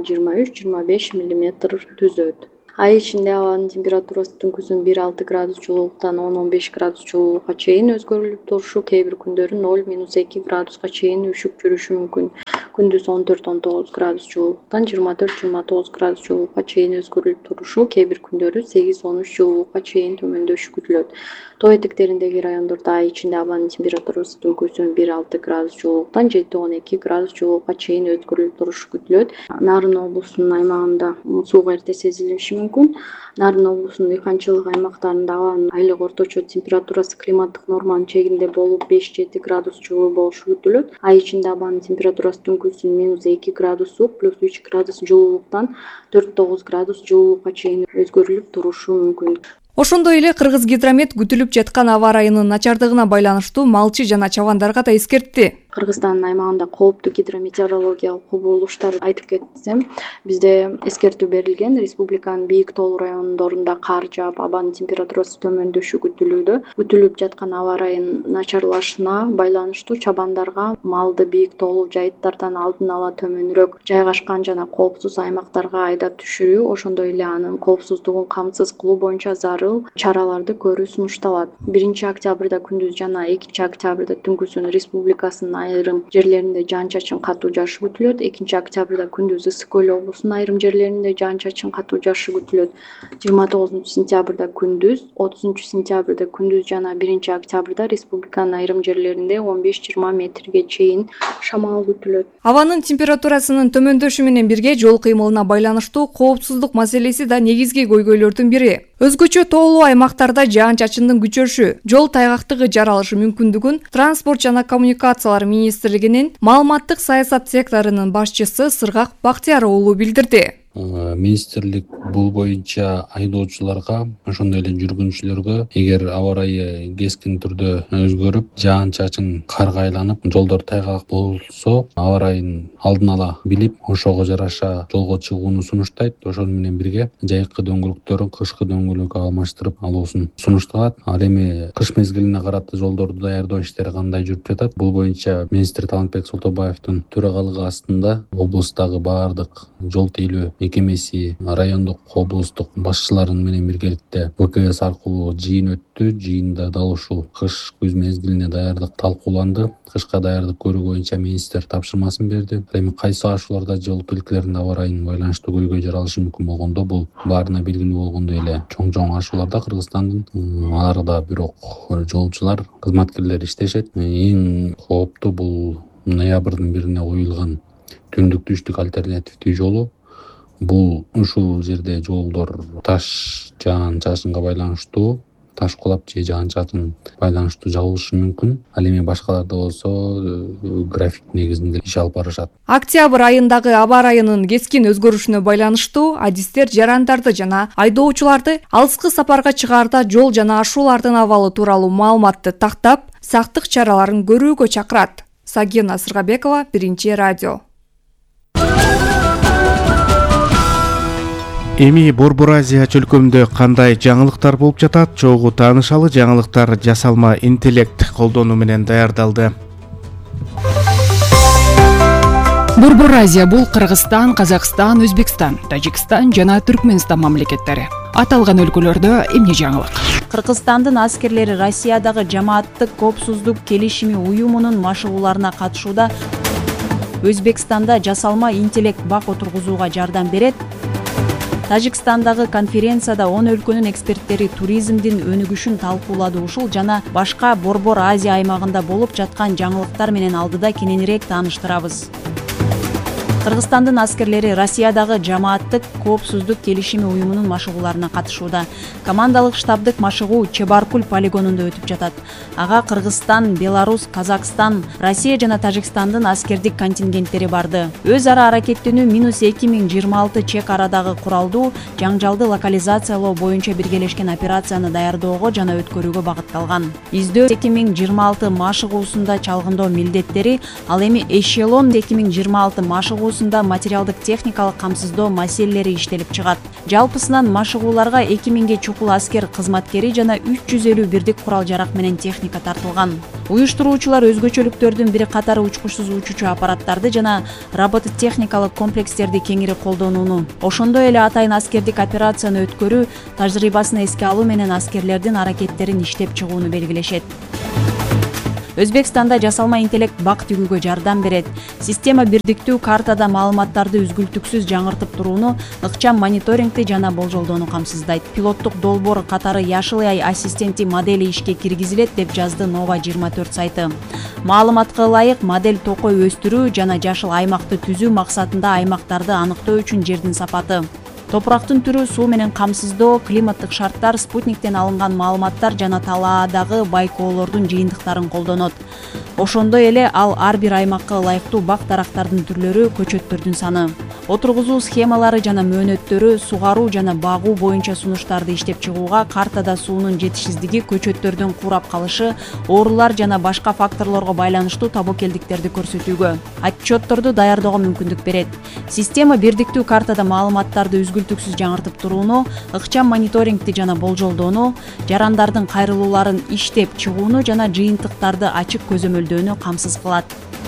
23-25 мм түзөт. Ай ичинде абанын температурасы түнкүсүн 1-6 градус жылуулуктан 10-15 градус жылуулукка чейин өзгөрүлүп турушу, кээ бир күндөрү 0-2 градуска чейин үшүп жүрүшү мүмкүн. Күндүз 14-19 градус жылуулуктан 24-29 градус жылуулукка чейин өзгөрүлүп турушу, кээ бир күндөрү 8-13 жылуулукка чейин төмөндөшү күтүлөт. Тоо этектериндеги райондордо ай ичинде абанын температурасы түнкүсүн 1-6 градус жылуулуктан 7-12 градус жылуулукка чейин өзгөрүлүп турушу күтүлөт. Нарын облусунун аймагында суук эрте сезилиши мүмкүн. Нарын облусунун ыйканчылык аймактарында абанын айлык орточо температурасы климаттык норманын чегинде болуп 5-7 градус жылуу болушу күтүлөт. Ай ичинде абанын температурасы түнкүсүн -2 градус суук, +3 градус жылуулуктан 4-9 градус жылуулукка чейин өзгөрүлүп турушу мүмкүн. Ошондой эле Кыргыз гидромет күтүлүп жаткан аба ырайынын начардыгына байланыштуу малчы жана чабандарга да эскертти. Кыргызстандын аймагында кооптуу гидрометеорологиялык кубулуштар айтып кетсем, бизде эскертүү берилген. Республиканын бийик тоолуу райондорунда кар жаап, абанын температурасы төмөндөшү күтүлүүдө. Күтүлүп жаткан аба ырайынын начарлашына байланыштуу чабандарга малды бийик тоолуу жайыттардан алдын ала төмөнүрөөк жайгашкан жана коопсуз аймактарга айдап түшүрүү, ошондой эле анын коопсуздугун камсыз кылуу боюнча зарыл чараларды көрүү сунушталат. 1 октябрда күндүз жана 2 октябрда түнкүсүн республикасынын айрым жерлеринде жаан-чачын катуу жаашы күтүлөт. 2 октябрда күндүз Ысык көл облусунун айрым жерлеринде жаан-чачын катуу жаашы күтүлөт. 29-сентябрда күндүз, 30-сентябрда күндүз жана 1 октябрда республиканын айрым жерлеринде 15-20 метрге чейин шамал күтүлөт. Абанын температурасынын төмөндөшү менен бирге жол кыймылына байланыштуу коопсуздук маселеси да негизги көйгөйлөрдүн бири. Өзгөчө тоолуу аймактарда жаан-чачындын күчөшү, жол тайгактыгы жаралышы мүмкүндүгүн Транспорт жана коммуникациялар министрлигинин маалыматтык саясат секторунун башчысы Сыргак Бактияр уулу билдирди. Министрлик бул боюнча айдоочуларга, ошондой эле жүргүнчүлөргө эгер аба ырайы кескин түрдө өзгөрүп, жаан-чачын карга айланып, жолдор тайгак болсо, аба ырайын алдын ала билип, ошого жараша жолго чыгууну сунуштайт. Ошону менен бирге жайкы дөңгөлөктөрүн кышкы дөңгөлөккө алмаштырып алуусун сунушталат. Ал эми кыш мезгилине карата жолдорду даярдоо иштери кандай жүрүп жатат? Бул боюнча министр Талантбек Солтонбаевдин төрагалыгы астында облустагы баардык жол тейлөө мекемеси, райондук, облустук башчыларын менен биргеликте ВКС аркылуу жыйын өттү. Жыйында дал ушул кыш-күз мезгилине даярдык талкууланды. Кышка даярдык көрүү боюнча министр тапшырмасын берди. Эми кайсы ашууларда жол тилкелеринде аба ырайынын байланыштуу көйгөй жаралышы мүмкүн болгондо, бул баарына белгилүү болгондой эле чоң ашууларда Кыргызстандын аларда бирок жолчулар, кызматкерлер иштешет. Эң кооптуу бул ноябрдын 1-ине коюлган түндүк-түштүк альтернативдүү жолу. Бул ушул жерде жолдор таш жаан-чачынга байланыштуу, таш кулап же жаан-чачын байланыштуу жабылышы мүмкүн. Ал эми башкаларда болсо график негизинде иш алып барышат. Октябрь айындагы аба ырайынын кескин өзгөрүшүнө байланыштуу адистер жарандарды жана айдоочуларды алыскы сапарга чыгаарда жол жана ашуулардын абалы тууралуу маалыматты тактап, сактык чараларын көрүүгө чакырат. Сагина Сыргабекова, Биринчи радио. Эми Борбор Азия чөлкөмүндө кандай жаңылыктар болуп жатат? Чогуу таанышалы жаңылыктар жасалма интеллект колдонуу менен даярдалды. Борбор Азия бул Кыргызстан, Казакстан, Өзбекстан, Тажикстан жана Түркмөнстан мамлекеттери. Аталган өлкөлөрдө эмне жаңылык? Кыргызстандын аскерлери Россиядагы жамааттык коопсуздук келишими уюмунун машыгууларына катышууда. Өзбекстанда жасалма интеллект бак отургузууга жардам берет. Тажикстандагы конференцияда 10 өлкөнүн эксперттери туризмдин өнүгүшүн талкуулады. Ушул жана башка Борбор Азия аймагында болуп жаткан жаңылыктар менен алдыда кененирээк тааныштырабыз. Кыргызстандын аскерлери Россиядагы жамааттык коопсуздук келишими уюмунун машыгууларына катышууда. Командалык штабдык машыгуу Чебаркуль полигонунда өтүп жатат. Ага Кыргызстан, Беларусь, Казакстан, Россия жана Тажикстандын аскердик контингенттери барды. Өз ара аракеттенүү -2026 чек арадагы куралдуу жаңжалды локализациялоо боюнча биргелешкен операцияны даярдоого жана өткөрүүгө багытталган. Издөө 2026 машыгуусунда чалгындоо милдеттери, ал эми эшелон 2026 машыгуу материалдык техникалык камсыздоо маселелери иштелип чыгат. Жалпысынан машыгууларга 2000ге чукул аскер кызматкери жана 350 бирдик курал жарак менен техника тартылган. Уюштуруучулар өзгөчөлүктөрдүн бири катары учкучсуз учуучу аппараттарды жана робототехникалык комплекстерди кеңири колдонууну, ошондой эле атайын аскердик операцияны өткөрүү тажрыйбасын эске алуу менен аскерлердин аракеттерин иштеп чыгууну белгилешет. Өзбекстанда жасалма интеллект бак тигүүгө жардам берет. Система бирдиктүү картада маалыматтарды үзгүлтүксүз жаңыртып турууну, ыкчам мониторингти жана болжолдоону камсыздайт. Пилоттук долбоор катары Яшыл ай ассистенти модели ишке киргизилет деп жазды Нова 24 сайты. Маалыматка ылайык модель токой өстүрүү жана жашыл аймакты түзүү максатында аймактарды аныктоо үчүн жердин сапаты, топурактын түрү, суу менен камсыздоо, климаттык шарттар, спутниктен алынган маалыматтар жана талаадагы байкоолордун жыйынтыктарын колдонот. Ошондой эле ал ар бир аймакка ылайыктуу бак дарактардын түрлөрү, көчөттөрдүн саны, отургузуу схемалары жана мөөнөттөрү, сугаруу жана багуу боюнча сунуштарды иштеп чыгууга, картада суунун жетишсиздиги, көчөттөрдүн курап калышы, оорулар жана башка факторлорго байланыштуу тобокелдиктерди көрсөтүүгө, отчетторду даярдоого мүмкүндүк берет. Система бирдиктүү картада маалыматтарды үзгүлтүксүз жаңыртып турууну, ыкчам мониторингти жана болжолдоону, жарандардын кайрылууларын иштеп чыгууну жана жыйынтыктарды ачык көзөмөлдөөнү камсыз кылат.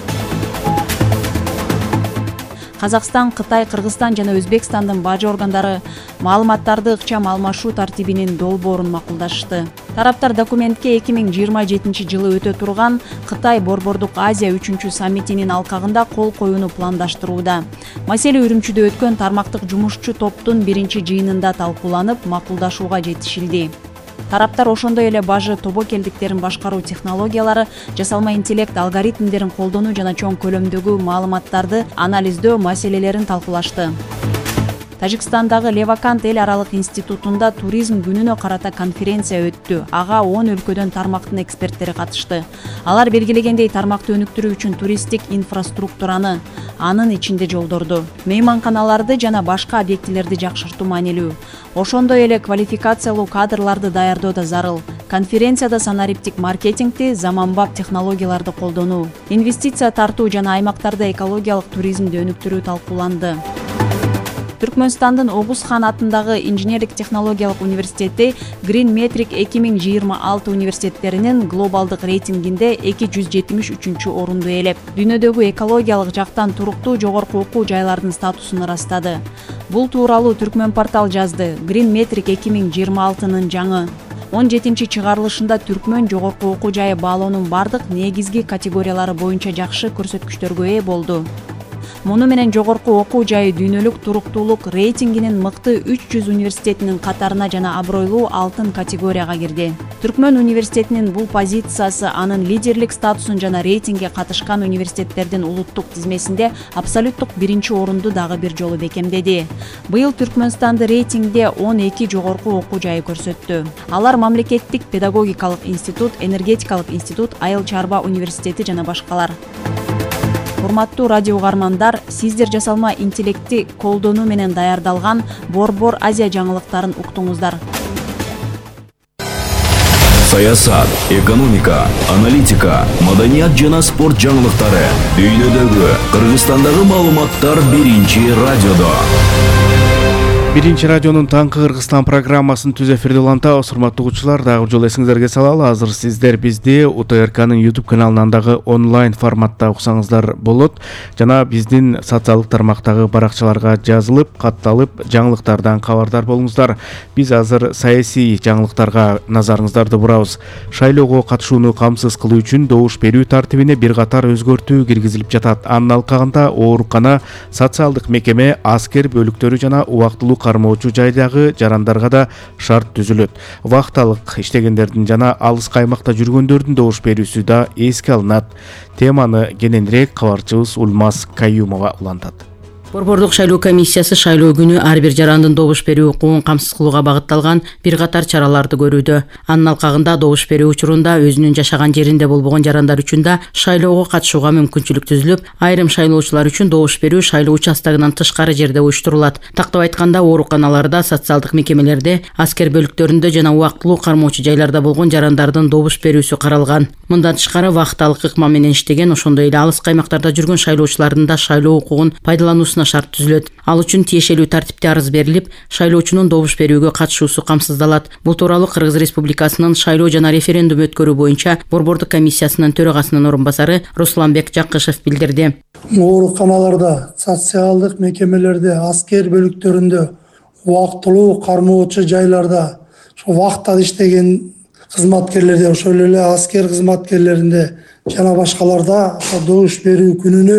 Казакстан, Кытай, Кыргызстан жана Өзбекстандын бажы органдары маалыматтарды ыкчам алмашуу тартибинин долбоорун макулдашты. Тараптар документке 2027 жылы өтө турган Кытай Борбордук Азия 3 саммитинин алкагында кол коюуну пландаштырууда. Маселе Үрүмчүдө өткөн тармактык жумушчу топтун биринчи жыйынында талкууланып, макулдашууга жетишилди. Тараптар ошондой эле бажы тобокелдиктерин башкаруу технологиялары, жасалма интеллект алгоритмдерин колдонуу жана чоң көлөмдөгү маалыматтарды анализдөө маселелерин талкуулашты. Тажикстандагы Левакант эл аралык институтунда туризм күнүнө карата конференция өттү. Ага 10 өлкөдөн тармактын эксперттери катышты. Алар белгилегендей тармакты өнүктүрүү үчүн туристтик инфраструктураны, анын ичинде жолдорду, мейманканаларды жана башка объектилерди жакшыртуу маанилүү. Ошондой эле квалификациялуу кадрларды даярдоо да зарыл. Конференцияда санариптик маркетингти, заманбап технологияларды колдонуу, инвестиция тартуу жана аймактарда экологиялык туризмди өнүктүрүү талкууланды. Түркмөнстандын Огуз хан атындагы инженерлик технологиялык университети Green Metric 2026 университеттеринин глобалдык рейтингинде 273 орунду ээлеп, дүйнөдөгү экологиялык жактан туруктуу жогорку окуу жайлардын статусун ырастады. Бул тууралуу Түркмөн портал жазды. Green Metric 2026-нын жаңы 17-чи чыгарылышында Түркмөн жогорку окуу жайы баалоонун бардык негизги категориялары боюнча жакшы көрсөткүчтөргө ээ болду. Муну менен жогорку окуу жайы дүйнөлүк туруктуулук рейтингинин мыкты 300 университетинин катарына жана абройлуу алтын категорияга кирди. Түркмөн университетинин бул позициясы анын лидерлик статусун жана рейтингге катышкан университеттердин улуттук тизмесинде абсолюттук биринчи орунду дагы бир жолу бекемдеди. Быйыл Түркмөнстанды рейтингде 12 жогорку окуу жайы көрсөттү. Алар мамлекеттик педагогикалык институт, энергетикалык институт, айыл чарба университети жана башкалар. Урматтуу радио угармандар, сиздер жасалма интеллектти колдонуу менен даярдалган Борбор Азия жаңылыктарын уктуңуздар. Саясат, экономика, аналитика, маданият жана спорт жаңылыктары. Дүйнөдөгү, Кыргызстандагы маалыматтар биринчи радиодо. Биринчи радионун таңкы Кыргызстан программасын түз эфирде улантабыз. Урматтуу угуучулар, дагы жолу эсиңиздерге салалы. Азыр сиздер бизди УТРКнын YouTube каналынан дагы онлайн форматта уксаңыздар болот. Жана биздин социалдык тармактагы баракчаларга жазылып, катталып, жаңылыктардан кабардар болуңуздар. Биз азыр саясий жаңылыктарга назарыңыздарды бурабыз. Шайлоого катышууну камсыз кылуу үчүн добуш берүү тартибине бир катар өзгөртүү киргизилип жатат. Анын алкагында оорукана, социалдык мекеме, аскер бөлүктөрү жана убактылуу кармоочу жайдагы жарандарга да шарт түзүлөт. Вакталык иштегендердин жана алыс каймакта жүргөндөрдүн добуш берүүсү да эске алынат. Теманы кененирээк кабарчыбыз Улмаз Каюмова улантат. Борбордук шайлоо комиссиясы шайлоо күнү ар бир жарандын добуш берүү укугун камсыз кылууга багытталган бир катар чараларды көрүүдө. Анын алкагында добуш берүү учурунда өзүнүн жашаган жеринде болбогон жарандар үчүн да шайлоого катышууга мүмкүнчүлүк түзүлүп, айрым шайлоочулар үчүн добуш берүү шайлоо участогунан тышкары жерде уюштурулат. Тактап айтканда, ооруканаларда, социалдык мекемелерде, аскер бөлүктөрүндө жана убактылуу кармоочу жайларда болгон жарандардын добуш берүүсү каралган. Мындан тышкары вакталык ыкма менен иштеген, ошондой эле алыс каймактарда жүргөн шайлоочулардын да шайлоо укугун пайдалануусуна шарт түзүлөт. Ал үчүн тиешелүү тартипте арыз берилип, шайлоочунун добуш берүүгө катышуусу камсыздалат. Бул тууралуу Кыргыз Республикасынын шайлоо жана референдум өткөрүү боюнча борбордук комиссиясынын төрагасынын орун басары Русланбек Жакышев билдирди. Ооруканаларда, социалдык мекемелерде, аскер бөлүктөрүндө, убактылуу кармоочу жайларда, вактада иштеген кызматкерлерде, ошол эле аскер кызматкерлеринде жана башкаларда добуш берүү күнүнө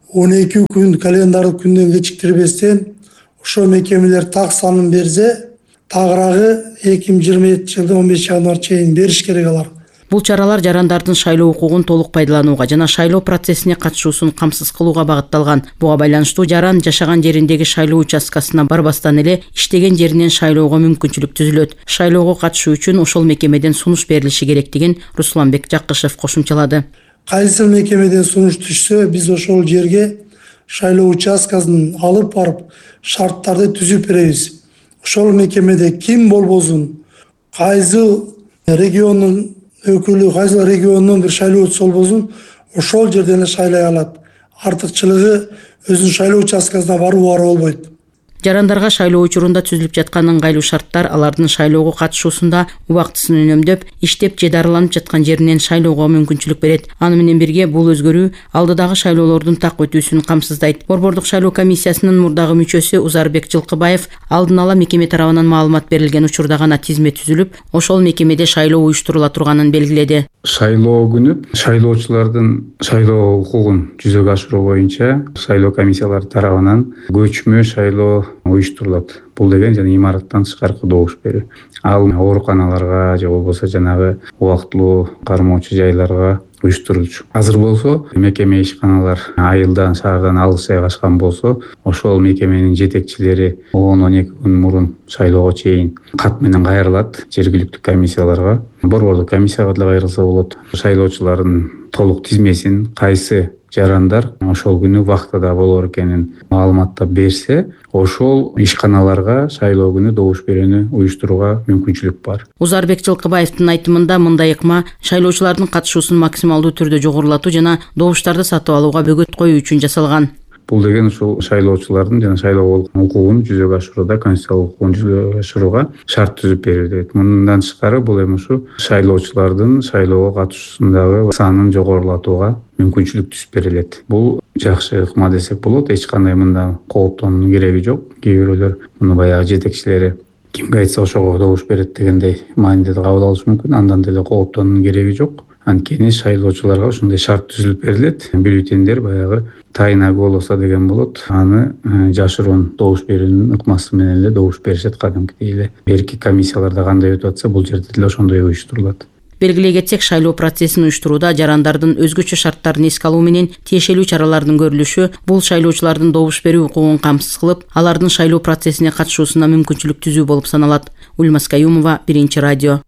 12 күн календардык күндөн кечиктирбестен ошо мекемелер так санын берсе, тагыраагы 2027 жылдын 15 январь чейин бериш керек алар. Бул чаралар жарандардын шайлоо укугун толук пайдаланууга жана шайлоо процессине катышуусун камсыз кылууга багытталган. Буга байланыштуу жаран жашаган жериндеги шайлоо участкасына барбастан эле иштеген жеринен шайлоого мүмкүнчүлүк түзүлөт. Шайлоого катышуу үчүн ошол мекемеден сунуш берилиши керектигин Русланбек Жакышев кошумчалады. Кайсы мекемеден сунуш түшсө, биз ошол жерге шайлоо участкасын алып барып, шарттарды түзүп беребиз. Ошол мекемеде ким болбосун, кайсы региондун өкүлү, кайсы региондун бир шайлоочусу болбосун, ошол жерден шайлай алат. Артыкчылыгы өзүнүн шайлоо участкасына баруу болбойт. Жарандарга шайлоо учурунда түзүлүп жаткан ыңгайлуу шарттар алардын шайлоого катышуусунда убактысын үнөмдөп, иштеп же дарыланып жаткан жеринен шайлоого мүмкүнчүлүк берет. Аны менен бирге бул өзгөрүү алдыдагы шайлоолордун так өтүүсүн камсыздайт. Борбордук шайлоо комиссиясынын мурдагы мүчөсү Узарбек Жылкыбаев алдын ала мекеме тарабынан маалымат берилген учурда гана тизме түзүлүп, ошол мекемеде шайлоо уюштурула турганын белгиледи. Шайлоо күнү шайлоочулардын шайлоо укугун жүзөгө ашыруу боюнча шайлоо комиссиялары тарабынан көчмө шайлоо уюштурулат. Бул деген жана имараттан тышкаркы добуш берүү. Ал ооруканаларга же болбосо жанагы убактылуу кармоочу жайларга уюштурулчу. Азыр болсо мекеме ишканалар айылдан, шаардан алыс жайгашкан болсо, ошол мекеменин жетекчилери 10-12 күн мурун шайлоого чейин кат менен кайрылат жергиликтүү комиссияларга. Борбордук комиссияга деле кайрылса болот. Шайлоочулардын толук тизмесин кайсы жарандар ошол күнү вактада болор экенин маалыматтап берсе, ошол ишканаларга шайлоо күнү добуш берүүнү уюштурууга мүмкүнчүлүк бар. Узарбек Жылкыбаевдин айтымында мындай ыкма шайлоочулардын катышуусун максималдуу түрдө жогорулатуу жана добуштарды сатып алууга бөгөт коюу үчүн жасалган. Бул деген ушул шайлоочулардын жана шайлоо укугун жүзөгө ашырууда, конституциялык укугун жүзөгө ашырууга шарт түзүп берилди. Мындан тышкары бул эми ушу шайлоочулардын шайлоого катышуусундагы санын жогорулатууга мүмкүнчүлүк түзүп берилет. Бул жакшы ыкма десек болот. Эч кандай мында кооптоонун кереги жок. Кээ бирөөлөр муну баягы жетекчилери кимге айтса ошого добуш берет дегендей мааниде кабыл алышы мүмкүн. Андан деле кооптоонун кереги жок. Анткени шайлоочуларга ушундай шарт түзүлүп берилет. Бюллетендер баягы тайна голоса деген болот. Аны жашыруун добуш берүүнүн ыкмасы менен эле добуш беришет кадимкидей эле. Берки комиссияларда кандай өтүп атса, бул жерде деле ошондой уюштурулат. Белгилей кетсек, шайлоо процессин уюштурууда жарандардын өзгөчө шарттарын эске алуу менен тиешелүү чаралардын көрүлүшү бул шайлоочулардын добуш берүү укугун камсыз кылып, алардын шайлоо процессине катышуусуна мүмкүнчүлүк түзүү болуп саналат. Улмаз Каюмова, Биринчи радио.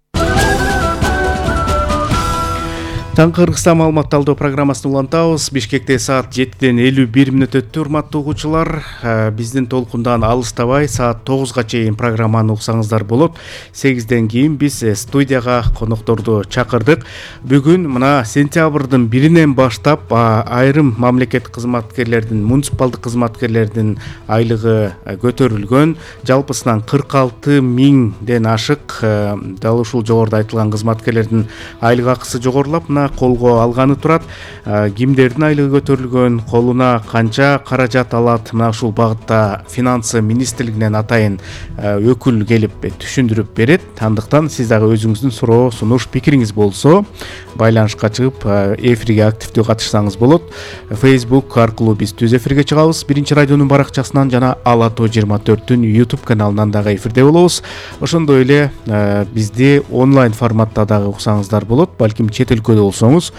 Таңкы Кыргызстан маалымат талдоо программасын улантабыз. Бишкекте саат 7-ден 51 мүнөт өттү, урматтуу угуучулар. Биздин толкундан алыстабай саат 9га чейин программаны уксаңыздар болот. 8ден кийин биз студияга конокторду чакырдык. Бүгүн мына сентябрдын 1-инен баштап айрым мамлекет кызматкерлердин, муниципалдык кызматкерлердин айлыгы көтөрүлгөн. Жалпысынан 46 миңден ашык дал ушул жогоруда айтылган кызматкерлердин айлык акысы жогорулап, мына колго алганы турат. Кимдердин айлыгы көтөрүлгөн, колуна канча каражат алат, мына ушул багытта финансы министрлигинен атайын өкүл келип түшүндүрүп берет. Андыктан сиз дагы өзүңүздүн суроо, сунуш, пикириңиз болсо байланышка чыгып эфирге активдүү катышсаңыз болот. Facebook аркылуу биз түз эфирге чыгабыз. Биринчи радионун баракчасынан жана Ала Тоо 24-түн YouTube каналынан дагы эфирде болобуз. Ошондой эле бизди онлайн форматта дагы уксаңыздар болот. Балким чет өлкөдө болсоңуз,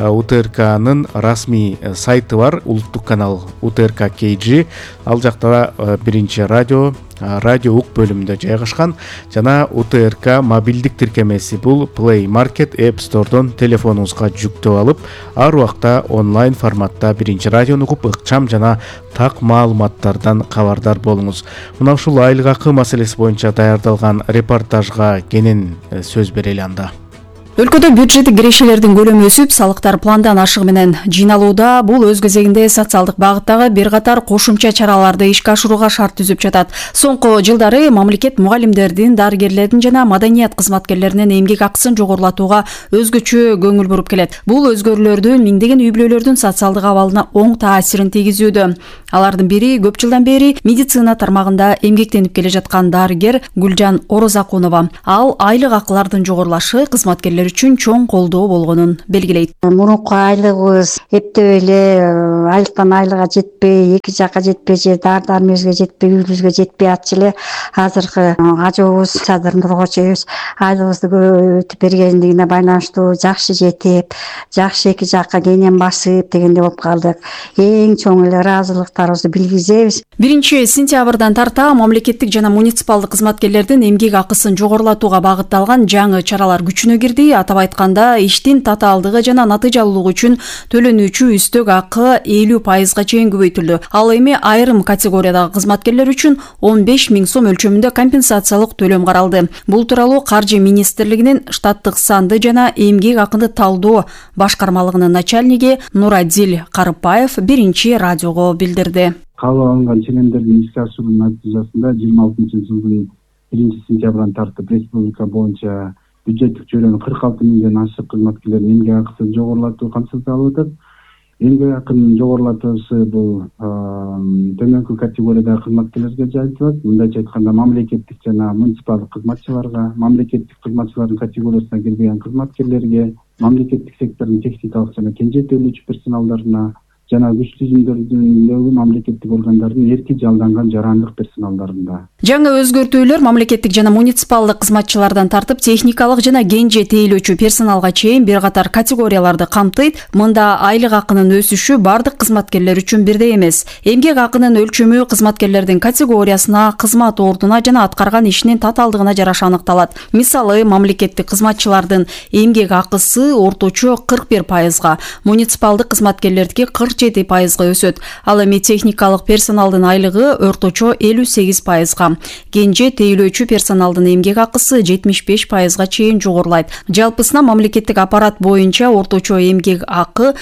УТРКнын расмий сайты бар, улуттук канал УТРК KG. Ал жакта биринчи радио ук бөлүмүндө жайгашкан жана УТРК мобилдик тиркемеси. Бул Play Market App Store'дон телефонуңузга жүктөп алып, ар убакта онлайн форматта биринчи радиону угуп, ыкчам жана так маалыматтардан кабардар болуңуз. Мына ушул айлык акы маселеси боюнча даярдалган репортажга кенен сөз берели анда. Өлкөдө бюджеттик кирешелердин көлөмү өсүп, салыктар пландан ашыгы менен жыйналууда. Бул өз кезегинде социалдык багыттагы бир катар кошумча чараларды ишке ашырууга шарт түзүп жатат. Соңку жылдары мамлекет мугалимдердин, дарыгерлердин жана маданият кызматкерлеринин эмгек акысын жогорулатууга өзгөчө көңүл буруп келет. Бул өзгөрүүлөрдүн миңдеген үй-бүлөлөрдүн социалдык абалына оң таасирин тийгизүүдө. Алардын бири көп жылдан бери медицина тармагында эмгектенип келе жаткан дарыгер Гүлжан Орозакунова. Ал айлык акылардын жогорулашы кызматкерлер үчүн чоң колдоо болгонун белгилейт. Мурунку айлыгыбыз эптеп эле айлыктан айлыга жетпей, эки жакка жетпей же дары-дармегибизге жетпей, үйүбүзгө жетпей атчы эле. Азыркы ажообуз чадырын тургучубуз айлыгыбызды көбөйтүп бергендигине байланыштуу жакшы жетип, жакшы эки жакка кенен басып дегендей болуп калдык. Эң чоң эле ыраазылыктарыбызды билгизебиз. 1-сентябрдан тарта мамлекеттик жана муниципалдык кызматкерлердин эмгек акысын жогорулатууга багытталган жаңы чаралар күчүнө кирди. Атап айтканда, иштин татаалдыгы жана натыйжалуулугу үчүн төлөнүүчү үстөк акы 50%га чейин көбөйтүлдү. Ал эми айрым категориядагы кызматкерлер үчүн 15 000 сом өлчөмүндө компенсациялык төлөм каралды. Бул тууралуу Каржы министрлигинин штаттык санды жана эмгек акынды талдоо башкармалыгынын начальниги Нурадил Карыпаев биринчи радиого билдирди. Кабыл алынган ченемдердин ишке ашыруунун натыйжасында 26-жылдын 1-сентябрдан тартып республика боюнча бюджеттик чөйрөнүн 46 миңден ашык кызматкерлердин эмгек акысын жогорулатуу камсыздалып атат. Эмгек акынын жогорулатуусы бул төмөнкү категориядагы кызматкерлерге жайылтылат. Мындайча айтканда, мамлекеттик жана муниципалдык кызматчыларга, мамлекеттик кызматчылардын категориясына кирбеген кызматкерлерге, мамлекеттик сектордун техникалык жана кенже төлөөчү персоналдарына жана күч түзүмдөрүндөгү мамлекеттик органдардын эрки жалданган жарандык персоналдарында. Жаңы өзгөртүүлөр мамлекеттик жана муниципалдык кызматчылардан тартып техникалык жана кенже тейлөөчү персоналга чейин бир катар категорияларды камтыйт. Мында айлык акынын өсүшү бардык кызматкерлер үчүн бирдей эмес. Эмгек акынын өлчөмү кызматкерлердин категориясына, кызмат ордуна жана аткарган ишинин татаалдыгына жараша аныкталат. Мисалы, мамлекеттик кызматчылардын эмгек акысы орточо 41%га, муниципалдык кызматкерлердики 47%га өсөт. Ал эми техникалык персоналдын айлыгы орточо 58%га. Кенже тейлөөчү персоналдын эмгек акысы 75%га чейин жогорулайт. Жалпысына мамлекеттик аппарат боюнча орточо эмгек акы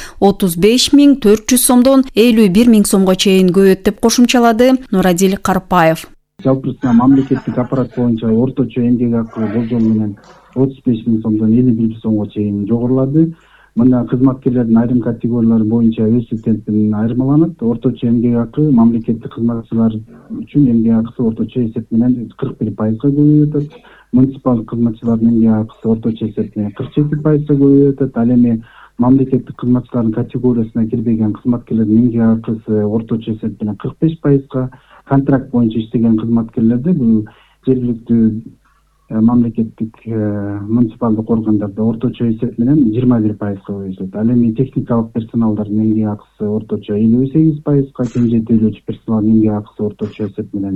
35 400 сомдон 51 000 сомго чейин көбөйөт деп кошумчалады Нурадил Карпаев. Жалпысына мамлекеттик аппарат боюнча орточо эмгек акы болжол менен 35 000 сомдон 51 000 сомго чейин жогорулады. Мында кызматкерлердин айрым категориялары боюнча өсүү темпинен айырмаланат. Орточо эмгек акы мамлекеттик кызматчылар үчүн эмгек акысы орточо эсеп менен 41%га көбөйүп атат. Муниципалдык кызматчылардын эмгек акысы орточо эсеп менен 47%га көбөйүп атат. Ал эми мамлекеттик кызматчылардын категориясына кирбеген кызматкерлердин эмгек акысы орточо эсеп менен 45%га, контракт боюнча иштеген кызматкерлерде бул жергиликтүү мамлекеттик муниципалдык органдарда орточо эсеп менен 21%га өсөт. Ал эми техникалык персоналдардын эмгек акысы орточо 58%га, кенже тейлөөчү персоналдын эмгек акысы орточо эсеп менен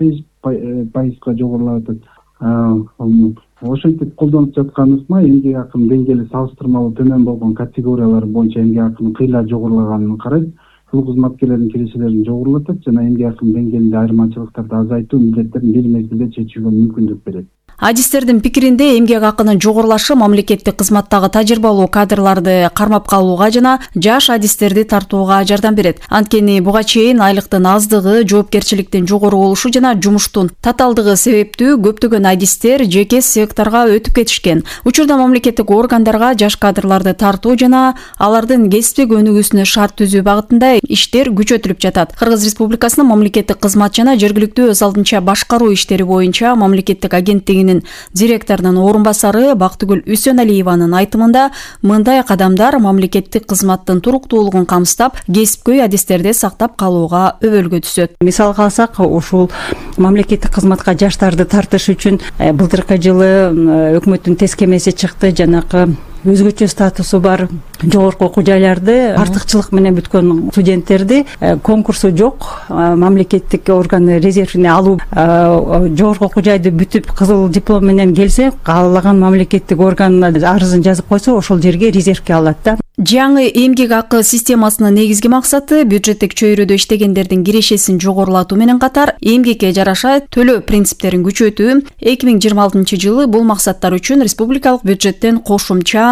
75%га жогорулап атат. Ошентип колдонуп жаткан ыкма эмгек акынын деңгээли салыштырмалуу төмөн болгон категориялар боюнча эмгек акынын кыйла жогорулаганын карайт. Бул кызматкерлердин кирешелерин жогорулатат жана эмгек акынын деңгээлинде айырмачылыктарды азайтуу милдеттерин бир мезгилде чечүүгө мүмкүндүк берет. Адистердин пикиринде эмгек акынын жогорулашы мамлекеттик кызматтагы тажрыйбалуу кадрларды кармап калууга жана жаш адистерди тартууга жардам берет. Анткени буга чейин айлыктын аздыгы, жоопкерчиликтин жогору болушу жана жумуштун татаалдыгы себептүү көптөгөн адистер жеке секторго өтүп кетишкен. Учурда мамлекеттик органдарга жаш кадрларды тартуу жана алардын кесиптик өнүгүүсүнө шарт түзүү багытында иштер күчөтүлүп жатат. Кыргыз Республикасынын мамлекеттик кызмат жана жергиликтүү өз алдынча башкаруу иштери боюнча мамлекеттик агенттигинин директорунун орун басары Бактыгүл Үсөналиеванын айтымында мындай кадамдар мамлекеттик кызматтын туруктуулугун камсыздап, кесипкөй адистерди сактап калууга өбөлгө түсөт. Мисалга алсак, ушул мамлекеттик кызматка жаштарды тартыш үчүн былтыркы жылы өкмөттүн тез кемеси чыкты. Жанакы өзгөчө статусу бар жогорку окуу жайларды артыкчылык менен бүткөн студенттерди конкурсу жок мамлекеттик орган резервине алуу, жогорку окуу жайды бүтүп кызыл диплом менен келсе, каалаган мамлекеттик орган арызын жазып койсо, ошол жерге резервге алат да. Жаңы эмгек акы системасынын негизги максаты бюджеттик чөйрөдө иштегендердин кирешесин жогорулатуу менен катар эмгекке жараша төлөө принциптерин күчөтүү. 2026 жылы бул максаттар үчүн республикалык бюджеттен кошумча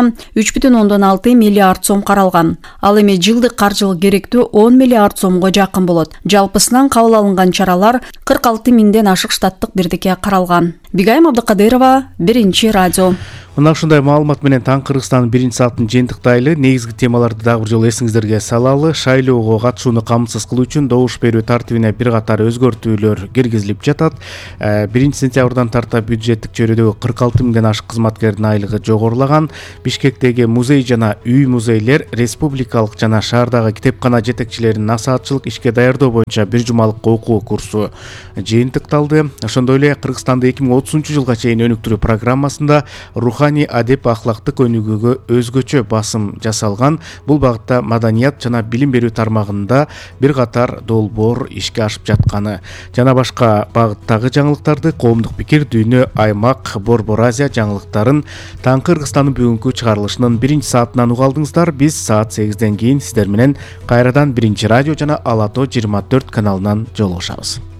3,6 миллиард сом каралган. Ал эми жылдык каржылык керектөө 10 миллиард сомго жакын болот. Жалпысынан кабыл алынган чаралар 46 миңден ашык штаттык бирдикке каралган. Бигайым Абдыкадырова, Биринчи радио. Мына ушундай маалымат менен таң Кыргызстандын биринчи саатын жыйынтыктайлы. Негизги темаларды дагы бир жолу эсиңиздерге салалы. Шайлоого катышууну камсыз кылуу үчүн добуш берүү тартибине бир катар өзгөртүүлөр киргизилип жатат. 1-сентябрдан тарта бюджеттик чөйрөдөгү 46 миңден ашык кызматкердин айлыгы жогорулаган. Бишкектеги музей жана үй музейлер республикалык жана шаардагы китепкана жетекчилерин насаатчылык ишке даярдоо боюнча бир жумалык окуу курсу жыйынтыкталды. Ошондой эле Кыргызстанды 2030 жылга чейин өнүктүрүү программасында руханий адеп ахлактык өнүгүүгө өзгөчө басым жасалган. Бул багытта маданият жана билим берүү тармагында бир катар долбоор ишке ашып жатканы жана башка багыттагы жаңылыктарды коомдук пикир, дүйнө, аймак, Борбор Азия жаңылыктарын таң Кыргызстандын бүгүнкү чыгарылышынын биринчи саатынан уга алдыңыздар. Биз саат 8ден кийин сиздер менен кайрадан Биринчи радио жана Ала Тоо 24 каналынан жолугушабыз.